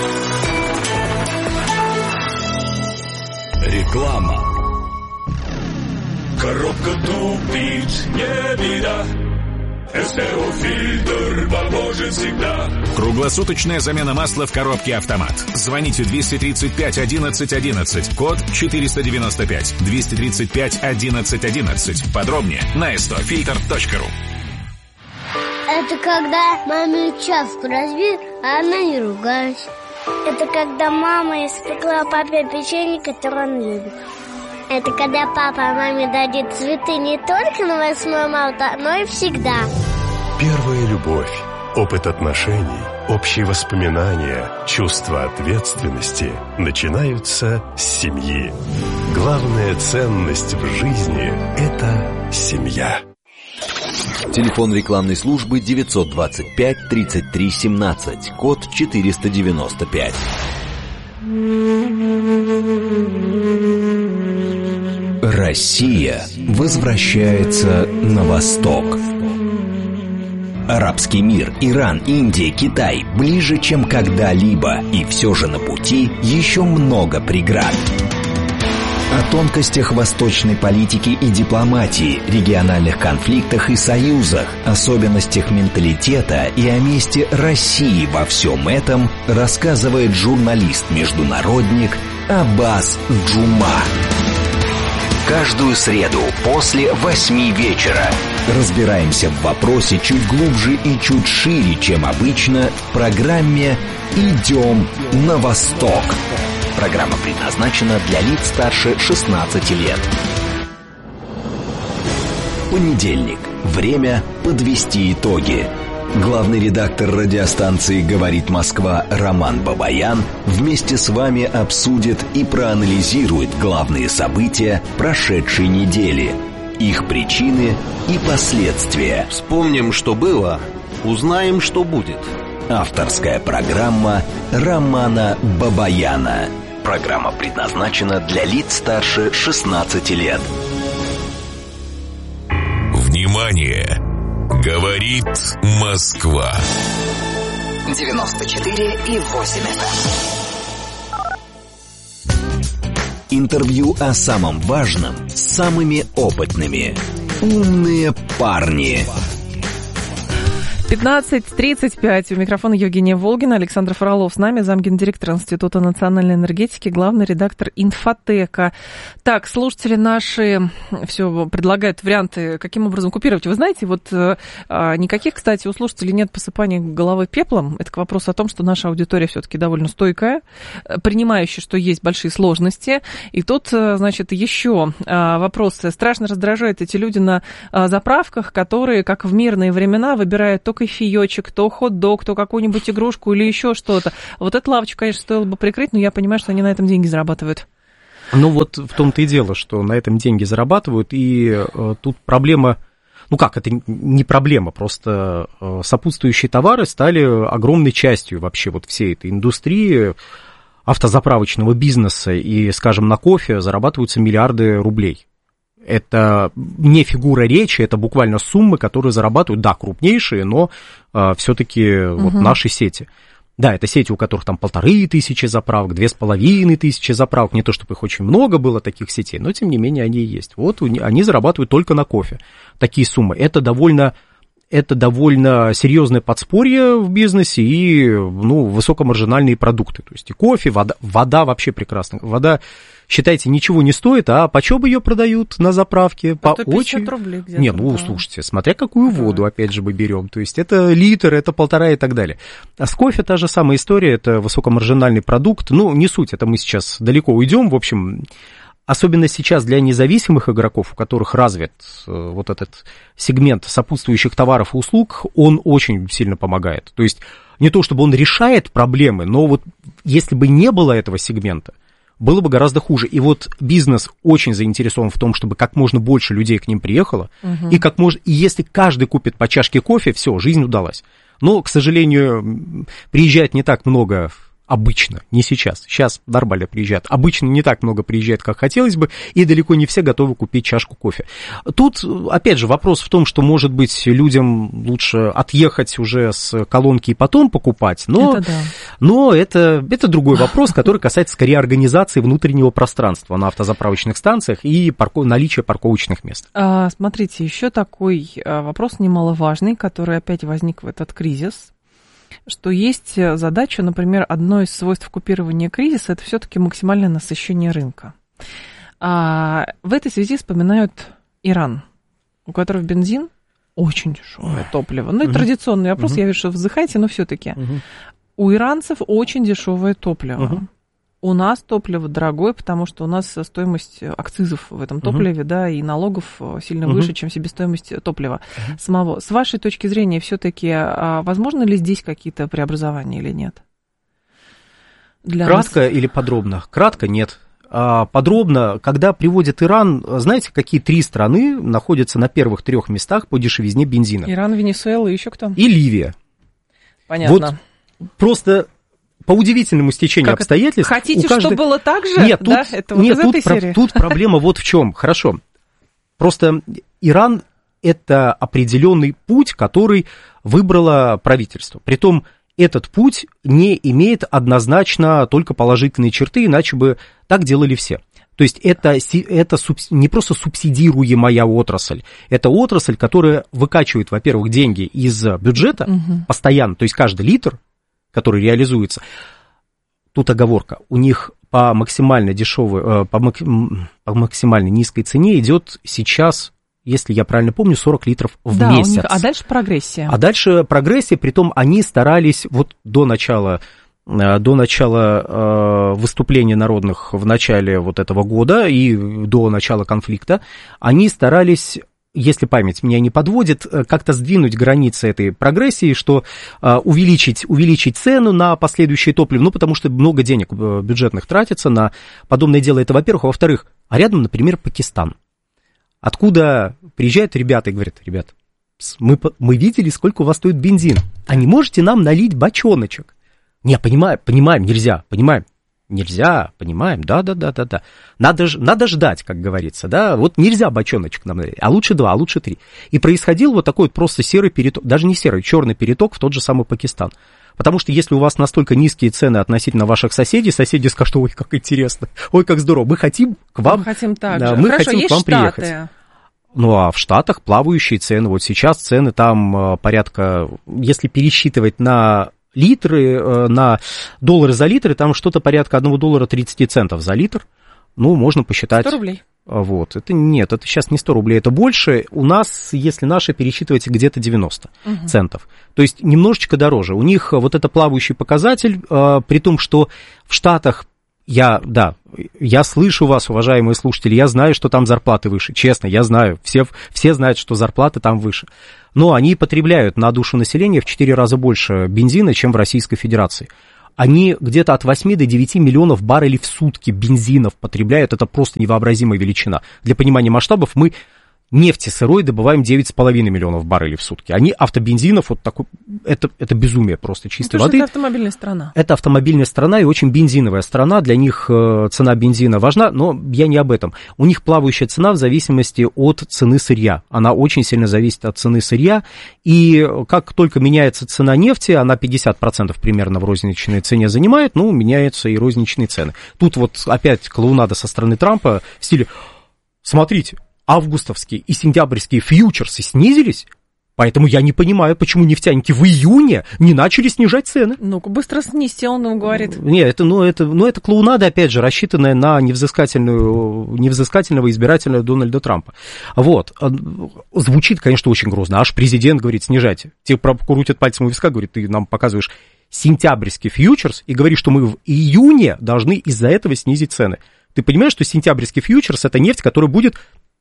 Реклама. Коробка тупит, не беда. СТО Фильтр поможет всегда. Круглосуточная замена масла в коробке «Автомат». Звоните 235 11 11, код 495. 235 11 11. Подробнее на stofilter.ru. Это когда маме чашку разбил, а она не ругалась. Это когда мама испекла папе печенье, которое он любит. Это когда папа маме дадит цветы не только на 8 марта, но и всегда. Первая любовь, опыт отношений, общие воспоминания, чувство ответственности начинаются с семьи. Главная ценность в жизни – это семья. Телефон рекламной службы 925 33 17, код 495. Россия возвращается на восток. Арабский мир, Иран, Индия, Китай ближе, чем когда-либо, и все же на пути еще много преград. О тонкостях восточной политики и дипломатии, региональных конфликтах и союзах, особенностях менталитета и о месте России во всем этом рассказывает журналист-международник Аббас Джума. Каждую среду после 8 вечера разбираемся в вопросе чуть глубже и чуть шире, чем обычно, в программе «Идем на восток». Программа предназначена для лиц старше 16 лет. Понедельник. Время подвести итоги. Главный редактор радиостанции «Говорит Москва» Роман Бабаян вместе с вами обсудит и проанализирует главные события прошедшей недели, их причины и последствия. Вспомним, что было, узнаем, что будет. Авторская программа Романа Бабаяна. Программа предназначена для лиц старше 16 лет. Внимание! образование. Говорит Москва. 94,8 FM. Интервью о самом важном с самыми опытными. Умные парни. 15:35. У микрофона Евгения Волгина, Александр Фролов с нами, замгендиректора Института национальной энергетики, главный редактор «Инфотека». Так, слушатели наши все предлагают варианты, каким образом купировать. Вы знаете, вот никаких, кстати, у слушателей нет посыпания головы пеплом. Это к вопросу о том, что наша аудитория все-таки довольно стойкая, принимающая, что есть большие сложности. И тут, значит, еще вопрос. Страшно раздражают эти люди на заправках, которые, как в мирные времена, выбирают то кофеечек, то хот-дог, то какую-нибудь игрушку или еще что-то. Вот эту лавочку, конечно, стоило бы прикрыть, но я понимаю, что они на этом деньги зарабатывают. Ну вот в том-то и дело, что на этом деньги зарабатывают, и тут проблема, ну как, это не проблема, просто сопутствующие товары стали огромной частью вообще вот всей этой индустрии автозаправочного бизнеса, и, скажем, на кофе зарабатываются миллиарды рублей. Это не фигура речи, это буквально суммы, которые зарабатывают, да, крупнейшие, но все-таки вот наши сети. Да, это сети, у которых там 1500 заправок, 2500 заправок, не то чтобы их очень много было таких сетей, но тем не менее они есть. Вот они зарабатывают только на кофе такие суммы. Это довольно серьезное подспорье в бизнесе и, ну, высокомаржинальные продукты. То есть и кофе, вода вообще прекрасная. Вода, считайте, ничего не стоит, а почем ее продают на заправке? По 150 рублей где-то. Не, ну, слушайте, смотря какую воду, опять же, мы берем. То есть это литр, это 1,5 и так далее. А с кофе та же самая история, это высокомаржинальный продукт. Ну, не суть, это мы сейчас далеко уйдем. В общем, особенно сейчас для независимых игроков, у которых развит вот этот сегмент сопутствующих товаров и услуг, он очень сильно помогает. То есть не то, чтобы он решает проблемы, но вот если бы не было этого сегмента, было бы гораздо хуже. И вот бизнес очень заинтересован в том, чтобы как можно больше людей к ним приехало, и если каждый купит по чашке кофе, все, жизнь удалась. Но, к сожалению, приезжает не так много. Обычно, не сейчас. Сейчас нормально приезжают. Обычно не так много приезжает, как хотелось бы, и далеко не все готовы купить чашку кофе. Тут, опять же, вопрос в том, что, может быть, людям лучше отъехать уже с колонки и потом покупать, но это другой вопрос, который касается скорее организации внутреннего пространства на автозаправочных станциях и наличия парковочных мест. Смотрите, еще такой вопрос немаловажный, который опять возник в этот кризис, что есть задача, например, одно из свойств купирования кризиса – это все-таки максимальное насыщение рынка. В этой связи вспоминают Иран, у которого бензин очень дешевое топливо. Ну, это традиционный вопрос, я вижу, что вздыхаете, но все-таки. У иранцев очень дешевое топливо. У нас топливо дорогое, потому что у нас стоимость акцизов в этом топливе, да, и налогов сильно выше, чем себестоимость топлива самого. С вашей точки зрения, все-таки возможно ли здесь какие-то преобразования или нет? Кратко или подробно? Кратко нет. Подробно, когда приводят Иран, знаете, какие 3 страны находятся на первых 3 местах по дешевизне бензина? Иран, Венесуэла и еще кто? И Ливия. Понятно. Вот просто по удивительному стечению обстоятельств... Хотите, чтобы было так же? Нет, тут проблема вот в чем. Хорошо. Просто Иран – это определенный путь, который выбрало правительство. Притом этот путь не имеет однозначно только положительные черты, иначе бы так делали все. То есть это не просто субсидируемая отрасль, это отрасль, которая выкачивает, во-первых, деньги из бюджета постоянно, то есть каждый литр, который реализуется. Тут оговорка. У них по максимально дешевой, по максимально низкой цене идет сейчас, если я правильно помню, 40 литров в месяц. А дальше прогрессия. Притом они старались вот до начала выступления народных в начале вот этого года и до начала конфликта, они старались, если память меня не подводит, как-то сдвинуть границы этой прогрессии, что увеличить цену на последующее топливо, ну, потому что много денег бюджетных тратится на подобное дело. Это, во-первых. Во-вторых, а рядом, например, Пакистан, откуда приезжают ребята и говорят: ребят, мы видели, сколько у вас стоит бензин, а не можете нам налить бочоночек? Не, понимаем, нельзя, понимаем. Нельзя, понимаем, да. Надо ждать, как говорится, да. Вот нельзя бочоночек нам, а лучше 2, а лучше 3. И происходил вот такой вот просто серый переток, даже не серый, черный переток в тот же самый Пакистан. Потому что если у вас настолько низкие цены относительно ваших соседей, соседи скажут, ой, как интересно, ой, как здорово, мы хотим к вам, мы хотим к вам приехать. Ну, а в Штатах плавающие цены, вот сейчас цены там порядка, если пересчитывать на литры, на доллары за литр, там что-то порядка $1.30 за литр, ну, можно посчитать. 100 рублей. Вот, это нет, это сейчас не 100 рублей, это больше. У нас, если наши, пересчитывать где-то 90 центов. То есть немножечко дороже. У них вот это плавающий показатель, при том, что в Штатах я слышу вас, уважаемые слушатели, я знаю, что там зарплаты выше, честно, я знаю, все знают, что зарплаты там выше. Но они потребляют на душу населения в 4 раза больше бензина, чем в Российской Федерации. Они где-то от 8 до 9 миллионов баррелей в сутки бензинов потребляют, это просто невообразимая величина. Для понимания масштабов, мы нефти сырой добываем 9,5 миллионов баррелей в сутки. Они автобензинов, вот такой, это безумие просто чистой воды. Это автомобильная страна. Это автомобильная страна и очень бензиновая страна. Для них цена бензина важна, но я не об этом. У них плавающая цена в зависимости от цены сырья. Она очень сильно зависит от цены сырья. И как только меняется цена нефти, она 50% примерно в розничной цене занимает, ну, меняются и розничные цены. Тут вот опять клоунада со стороны Трампа в стиле, смотрите, августовские и сентябрьские фьючерсы снизились, поэтому я не понимаю, почему нефтяники в июне не начали снижать цены. Ну-ка, быстро снизьте, он нам говорит. Нет, это клоунада, опять же, рассчитанная на невзыскательного избирателя Дональда Трампа. Вот. Звучит, конечно, очень грозно. Аж президент говорит, снижайте. Те крутят пальцем у виска, говорит, ты нам показываешь сентябрьский фьючерс и говоришь, что мы в июне должны из-за этого снизить цены. Ты понимаешь, что сентябрьский фьючерс – это нефть, которая будет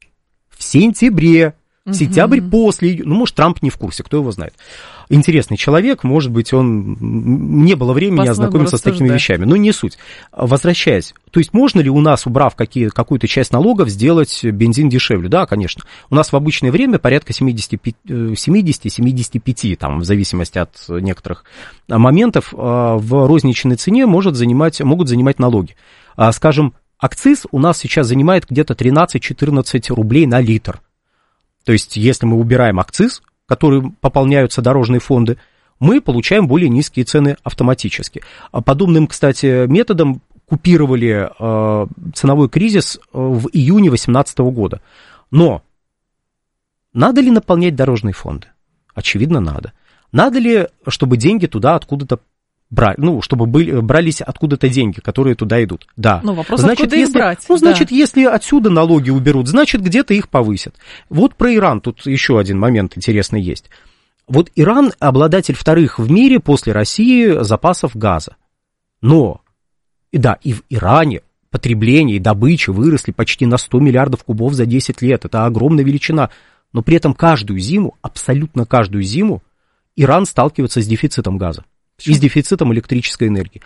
в сентябре, сентябрь после, ну, может, Трамп не в курсе, кто его знает. Интересный человек, может быть, не было времени ознакомиться с такими вещами, но не суть. Возвращаясь, то есть можно ли у нас, убрав какую-то часть налогов, сделать бензин дешевле? Да, конечно. У нас в обычное время порядка 70-75, там, в зависимости от некоторых моментов, в розничной цене могут занимать налоги. Скажем, акциз у нас сейчас занимает где-то 13-14 рублей на литр. То есть, если мы убираем акциз, который пополняются дорожные фонды, мы получаем более низкие цены автоматически. Подобным, кстати, методом купировали ценовой кризис в июне 2018 года. Но надо ли наполнять дорожные фонды? Очевидно, надо. Надо ли, чтобы деньги туда откуда-то чтобы брались откуда-то деньги, которые туда идут. Да. Ну, вопрос, откуда их брать? Значит, если отсюда налоги уберут, значит, где-то их повысят. Вот про Иран тут еще один момент интересный есть. Вот Иран обладатель вторых в мире после России запасов газа. Но, да, и в Иране потребление и добыча выросли почти на 100 миллиардов кубов за 10 лет. Это огромная величина. Но при этом каждую зиму, абсолютно каждую зиму, Иран сталкивается с дефицитом газа. И с дефицитом электрической энергии.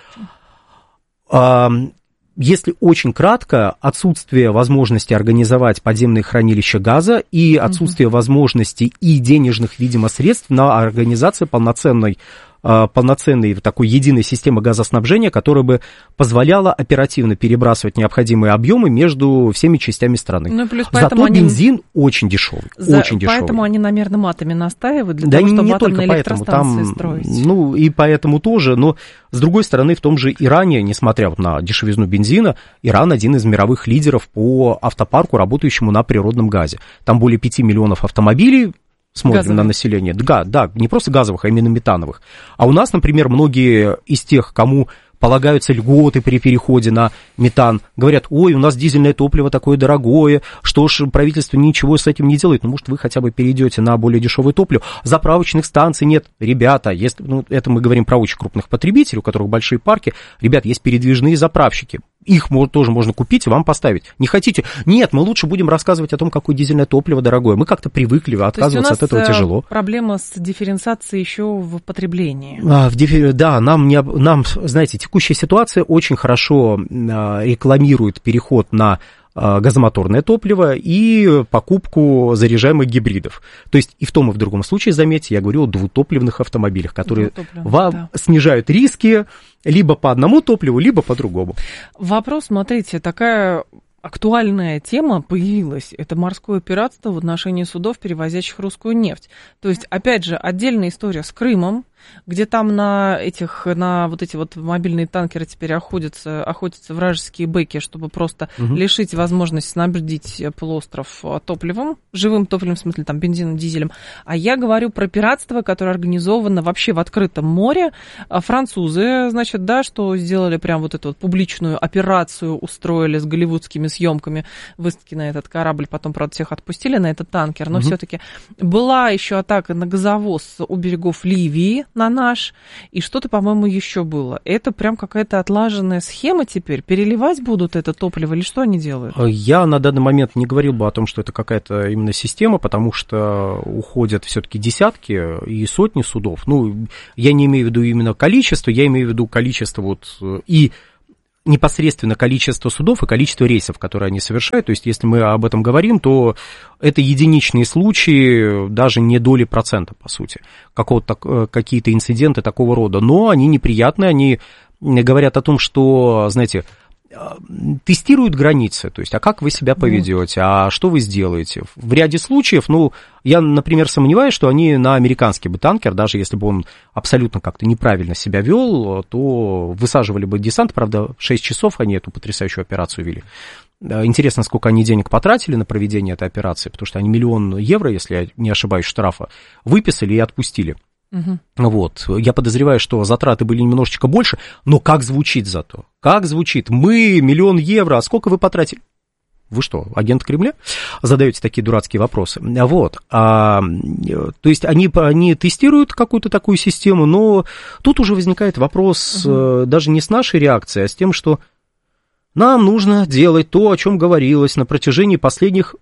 Если очень кратко, отсутствие возможности организовать подземные хранилища газа и отсутствие возможностей и денежных, видимо, средств на организацию полноценной такой единой системы газоснабжения, которая бы позволяла оперативно перебрасывать необходимые объемы между всеми частями страны. Ну, плюс зато бензин очень дешевый, очень дешевый. Поэтому они на мерном атоме настаивают для того, чтобы атомные электростанции строить. Ну, и поэтому тоже, но с другой стороны, в том же Иране, несмотря вот на дешевизну бензина, Иран один из мировых лидеров по автопарку, работающему на природном газе. Там более 5 миллионов автомобилей. Смотрим газовых. На население. Да, не просто газовых, а именно метановых. А у нас, например, многие из тех, кому полагаются льготы при переходе на метан, говорят, ой, у нас дизельное топливо такое дорогое, что ж, правительство ничего с этим не делает. Ну, может, вы хотя бы перейдете на более дешевое топливо. Заправочных станций нет. Ребята, это мы говорим про очень крупных потребителей, у которых большие парки. Ребят, есть передвижные заправщики. Их тоже можно купить и вам поставить. Не хотите? Нет, мы лучше будем рассказывать о том, какое дизельное топливо дорогое. Мы как-то привыкли, отказываться от этого тяжело. Проблема с дифференциацией еще в потреблении. Да, нам, знаете, текущая ситуация очень хорошо рекламирует переход на газомоторное топливо и покупку заряжаемых гибридов. То есть и в том, и в другом случае, заметьте, я говорю о двутопливных автомобилях, которые снижают риски либо по одному топливу, либо по другому. Вопрос, смотрите, такая актуальная тема появилась. Это морское пиратство в отношении судов, перевозящих русскую нефть. То есть, опять же, отдельная история с Крымом, где там на вот эти вот мобильные танкеры теперь охотятся вражеские бэки, чтобы просто лишить возможности снабдить полуостров топливом, живым топливом, в смысле там бензином, дизелем. А я говорю про пиратство, которое организовано вообще в открытом море. Французы, значит, да, что сделали прям вот эту вот публичную операцию, устроили с голливудскими съемками, высадки на этот корабль, потом, правда, всех отпустили на этот танкер, но все-таки была еще атака на газовоз у берегов Ливии, на наш, и что-то, по-моему, еще было. Это прям какая-то отлаженная схема теперь? Переливать будут это топливо или что они делают? Я на данный момент не говорил бы о том, что это какая-то именно система, потому что уходят все-таки десятки и сотни судов. Ну, я не имею в виду именно количество, я имею в виду количество вот и непосредственно количество судов и количество рейсов, которые они совершают. То есть, если мы об этом говорим, то это единичные случаи, даже не доли процента, по сути, какие-то инциденты такого рода. Но они неприятные, они говорят о том, что, знаете, тестируют границы, то есть, а как вы себя поведете, а что вы сделаете. В ряде случаев, ну, я, например, сомневаюсь, что они на американский бы танкер, даже если бы он абсолютно как-то неправильно себя вел, то высаживали бы десант, правда, 6 часов они эту потрясающую операцию вели. Интересно, сколько они денег потратили на проведение этой операции, потому что они 1 000 000 евро, если я не ошибаюсь, штрафа выписали и отпустили. Вот. Я подозреваю, что затраты были немножечко больше, но как звучит зато? Как звучит? Мы 1 000 000 евро, а сколько вы потратили? Вы что, агент Кремля? Задаете такие дурацкие вопросы. Вот. То есть они тестируют какую-то такую систему, но тут уже возникает вопрос даже не с нашей реакцией, а с тем, что нам нужно делать то, о чем говорилось на протяжении последних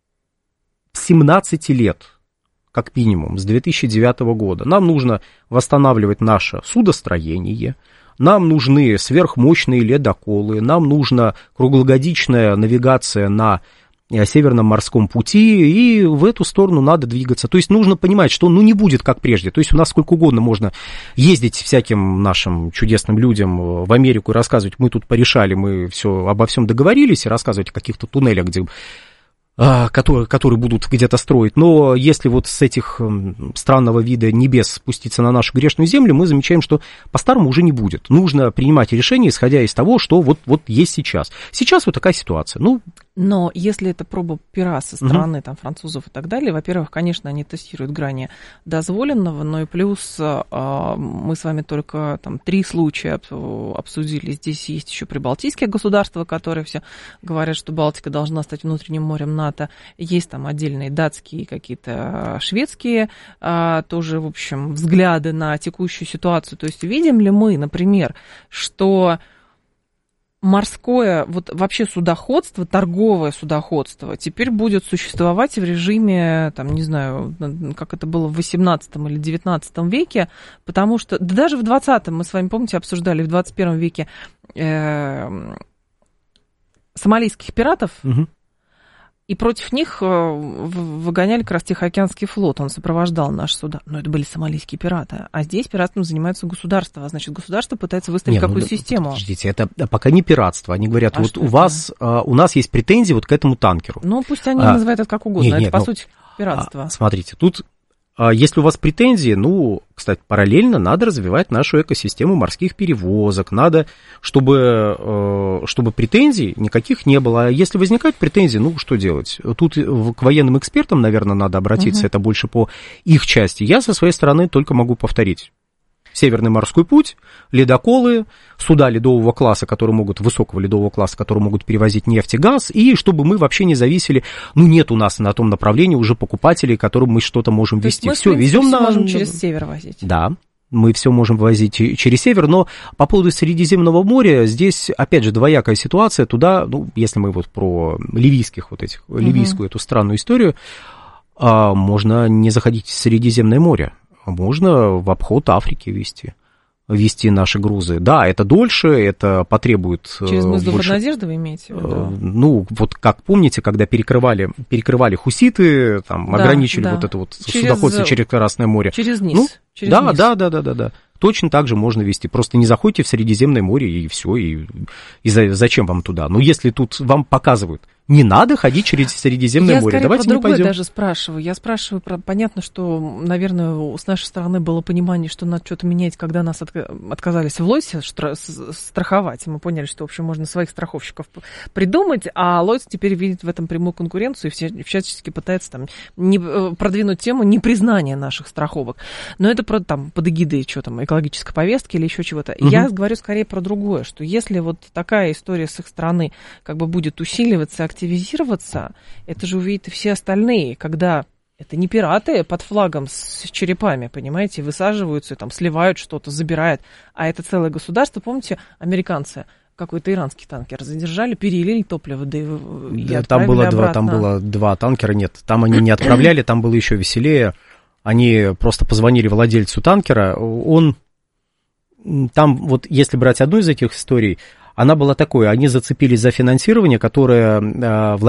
17 лет. Как минимум, с 2009 года. Нам нужно восстанавливать наше судостроение, нам нужны сверхмощные ледоколы, нам нужна круглогодичная навигация на Северном морском пути, и в эту сторону надо двигаться. То есть нужно понимать, что не будет как прежде. То есть у нас сколько угодно можно ездить всяким нашим чудесным людям в Америку и рассказывать, мы тут порешали, мы обо всем договорились, и рассказывать о каких-то туннелях, которые будут где-то строить. Но если вот с этих странного вида небес спуститься на нашу грешную землю, мы замечаем, что по-старому уже не будет. Нужно принимать решения, исходя из того, что вот есть сейчас. Сейчас вот такая ситуация. Но если это проба пера со стороны там, французов и так далее, во-первых, конечно, они тестируют грани дозволенного, но и плюс мы с вами только там 3 случая обсудили. Здесь есть еще прибалтийские государства, которые все говорят, что Балтика должна стать внутренним морем НАТО. Есть там отдельные датские, какие-то шведские тоже, в общем, взгляды на текущую ситуацию. То есть видим ли мы, например, что морское, вот вообще судоходство, торговое судоходство теперь будет существовать в режиме, там, не знаю, как это было в 18 или 19 веке, потому что, да даже в 20-м, мы с вами, помните, обсуждали, в 21 веке сомалийских пиратов, и против них выгоняли как раз Тихоокеанский флот, он сопровождал наши суда. Но это были сомалийские пираты. А здесь пиратством занимаются государства. Значит, государство пытается выстроить какую-то систему. Подождите, это пока не пиратство. Они говорят, вот у нас есть претензии вот к этому танкеру. Ну, пусть они называют это как угодно. Это, по сути, пиратство. Смотрите, тут... Если у вас претензии, кстати, параллельно надо развивать нашу экосистему морских перевозок, надо, чтобы претензий никаких не было. А если возникают претензии, что делать? Тут к военным экспертам, наверное, надо обратиться, это больше по их части. Я со своей стороны только могу повторить. Северный морской путь, ледоколы, суда ледового класса, высокого ледового класса, которые могут перевозить нефть и газ, и чтобы мы вообще не зависели, нет у нас на том направлении уже покупателей, которым мы что-то можем везти. Все, везем можем через север возить. Да, мы все можем возить через север, но по поводу Средиземного моря здесь, опять же, двоякая ситуация. Туда, если мы вот про ливийскую эту странную историю, можно не заходить в Средиземное море. Можно в обход Африки везти. везти наши грузы. Да, это дольше, это потребует Через мыс больше... Надежды вы имеете в виду? Ну, вот как помните, когда перекрывали хуситы, там, ограничили вот это вот судоходство через Красное море. Через низ. Ну, через да, низ. Да. Точно так же можно вести. Просто не заходите в Средиземное море, и все. И зачем вам туда? Но если тут вам показывают, не надо ходить через Средиземное море, давайте не пойдем. Я даже спрашиваю. Я спрашиваю, понятно, что, наверное, с нашей стороны было понимание, что надо что-то менять, когда нас отказались в Лойсе страховать. Мы поняли, что, в общем, можно своих страховщиков придумать, а Лойс теперь видит в этом прямую конкуренцию и всячески пытается там продвинуть тему непризнания наших страховок. Но это под эгидой экологической повестки или еще чего-то. Я говорю скорее про другое, что если вот такая история с их стороны будет усиливаться, активизироваться, это же увидят и все остальные, когда это не пираты под флагом с черепами, понимаете, высаживаются, там, сливают что-то, забирают, а это целое государство. Помните, американцы какой-то иранский танкер задержали, перелили топливо, и отправили обратно. Там было 2 танкера, нет, там они не отправляли, там было еще веселее. Они просто позвонили владельцу танкера, там вот, если брать одну из этих историй, она была такой, они зацепились за финансирование, которое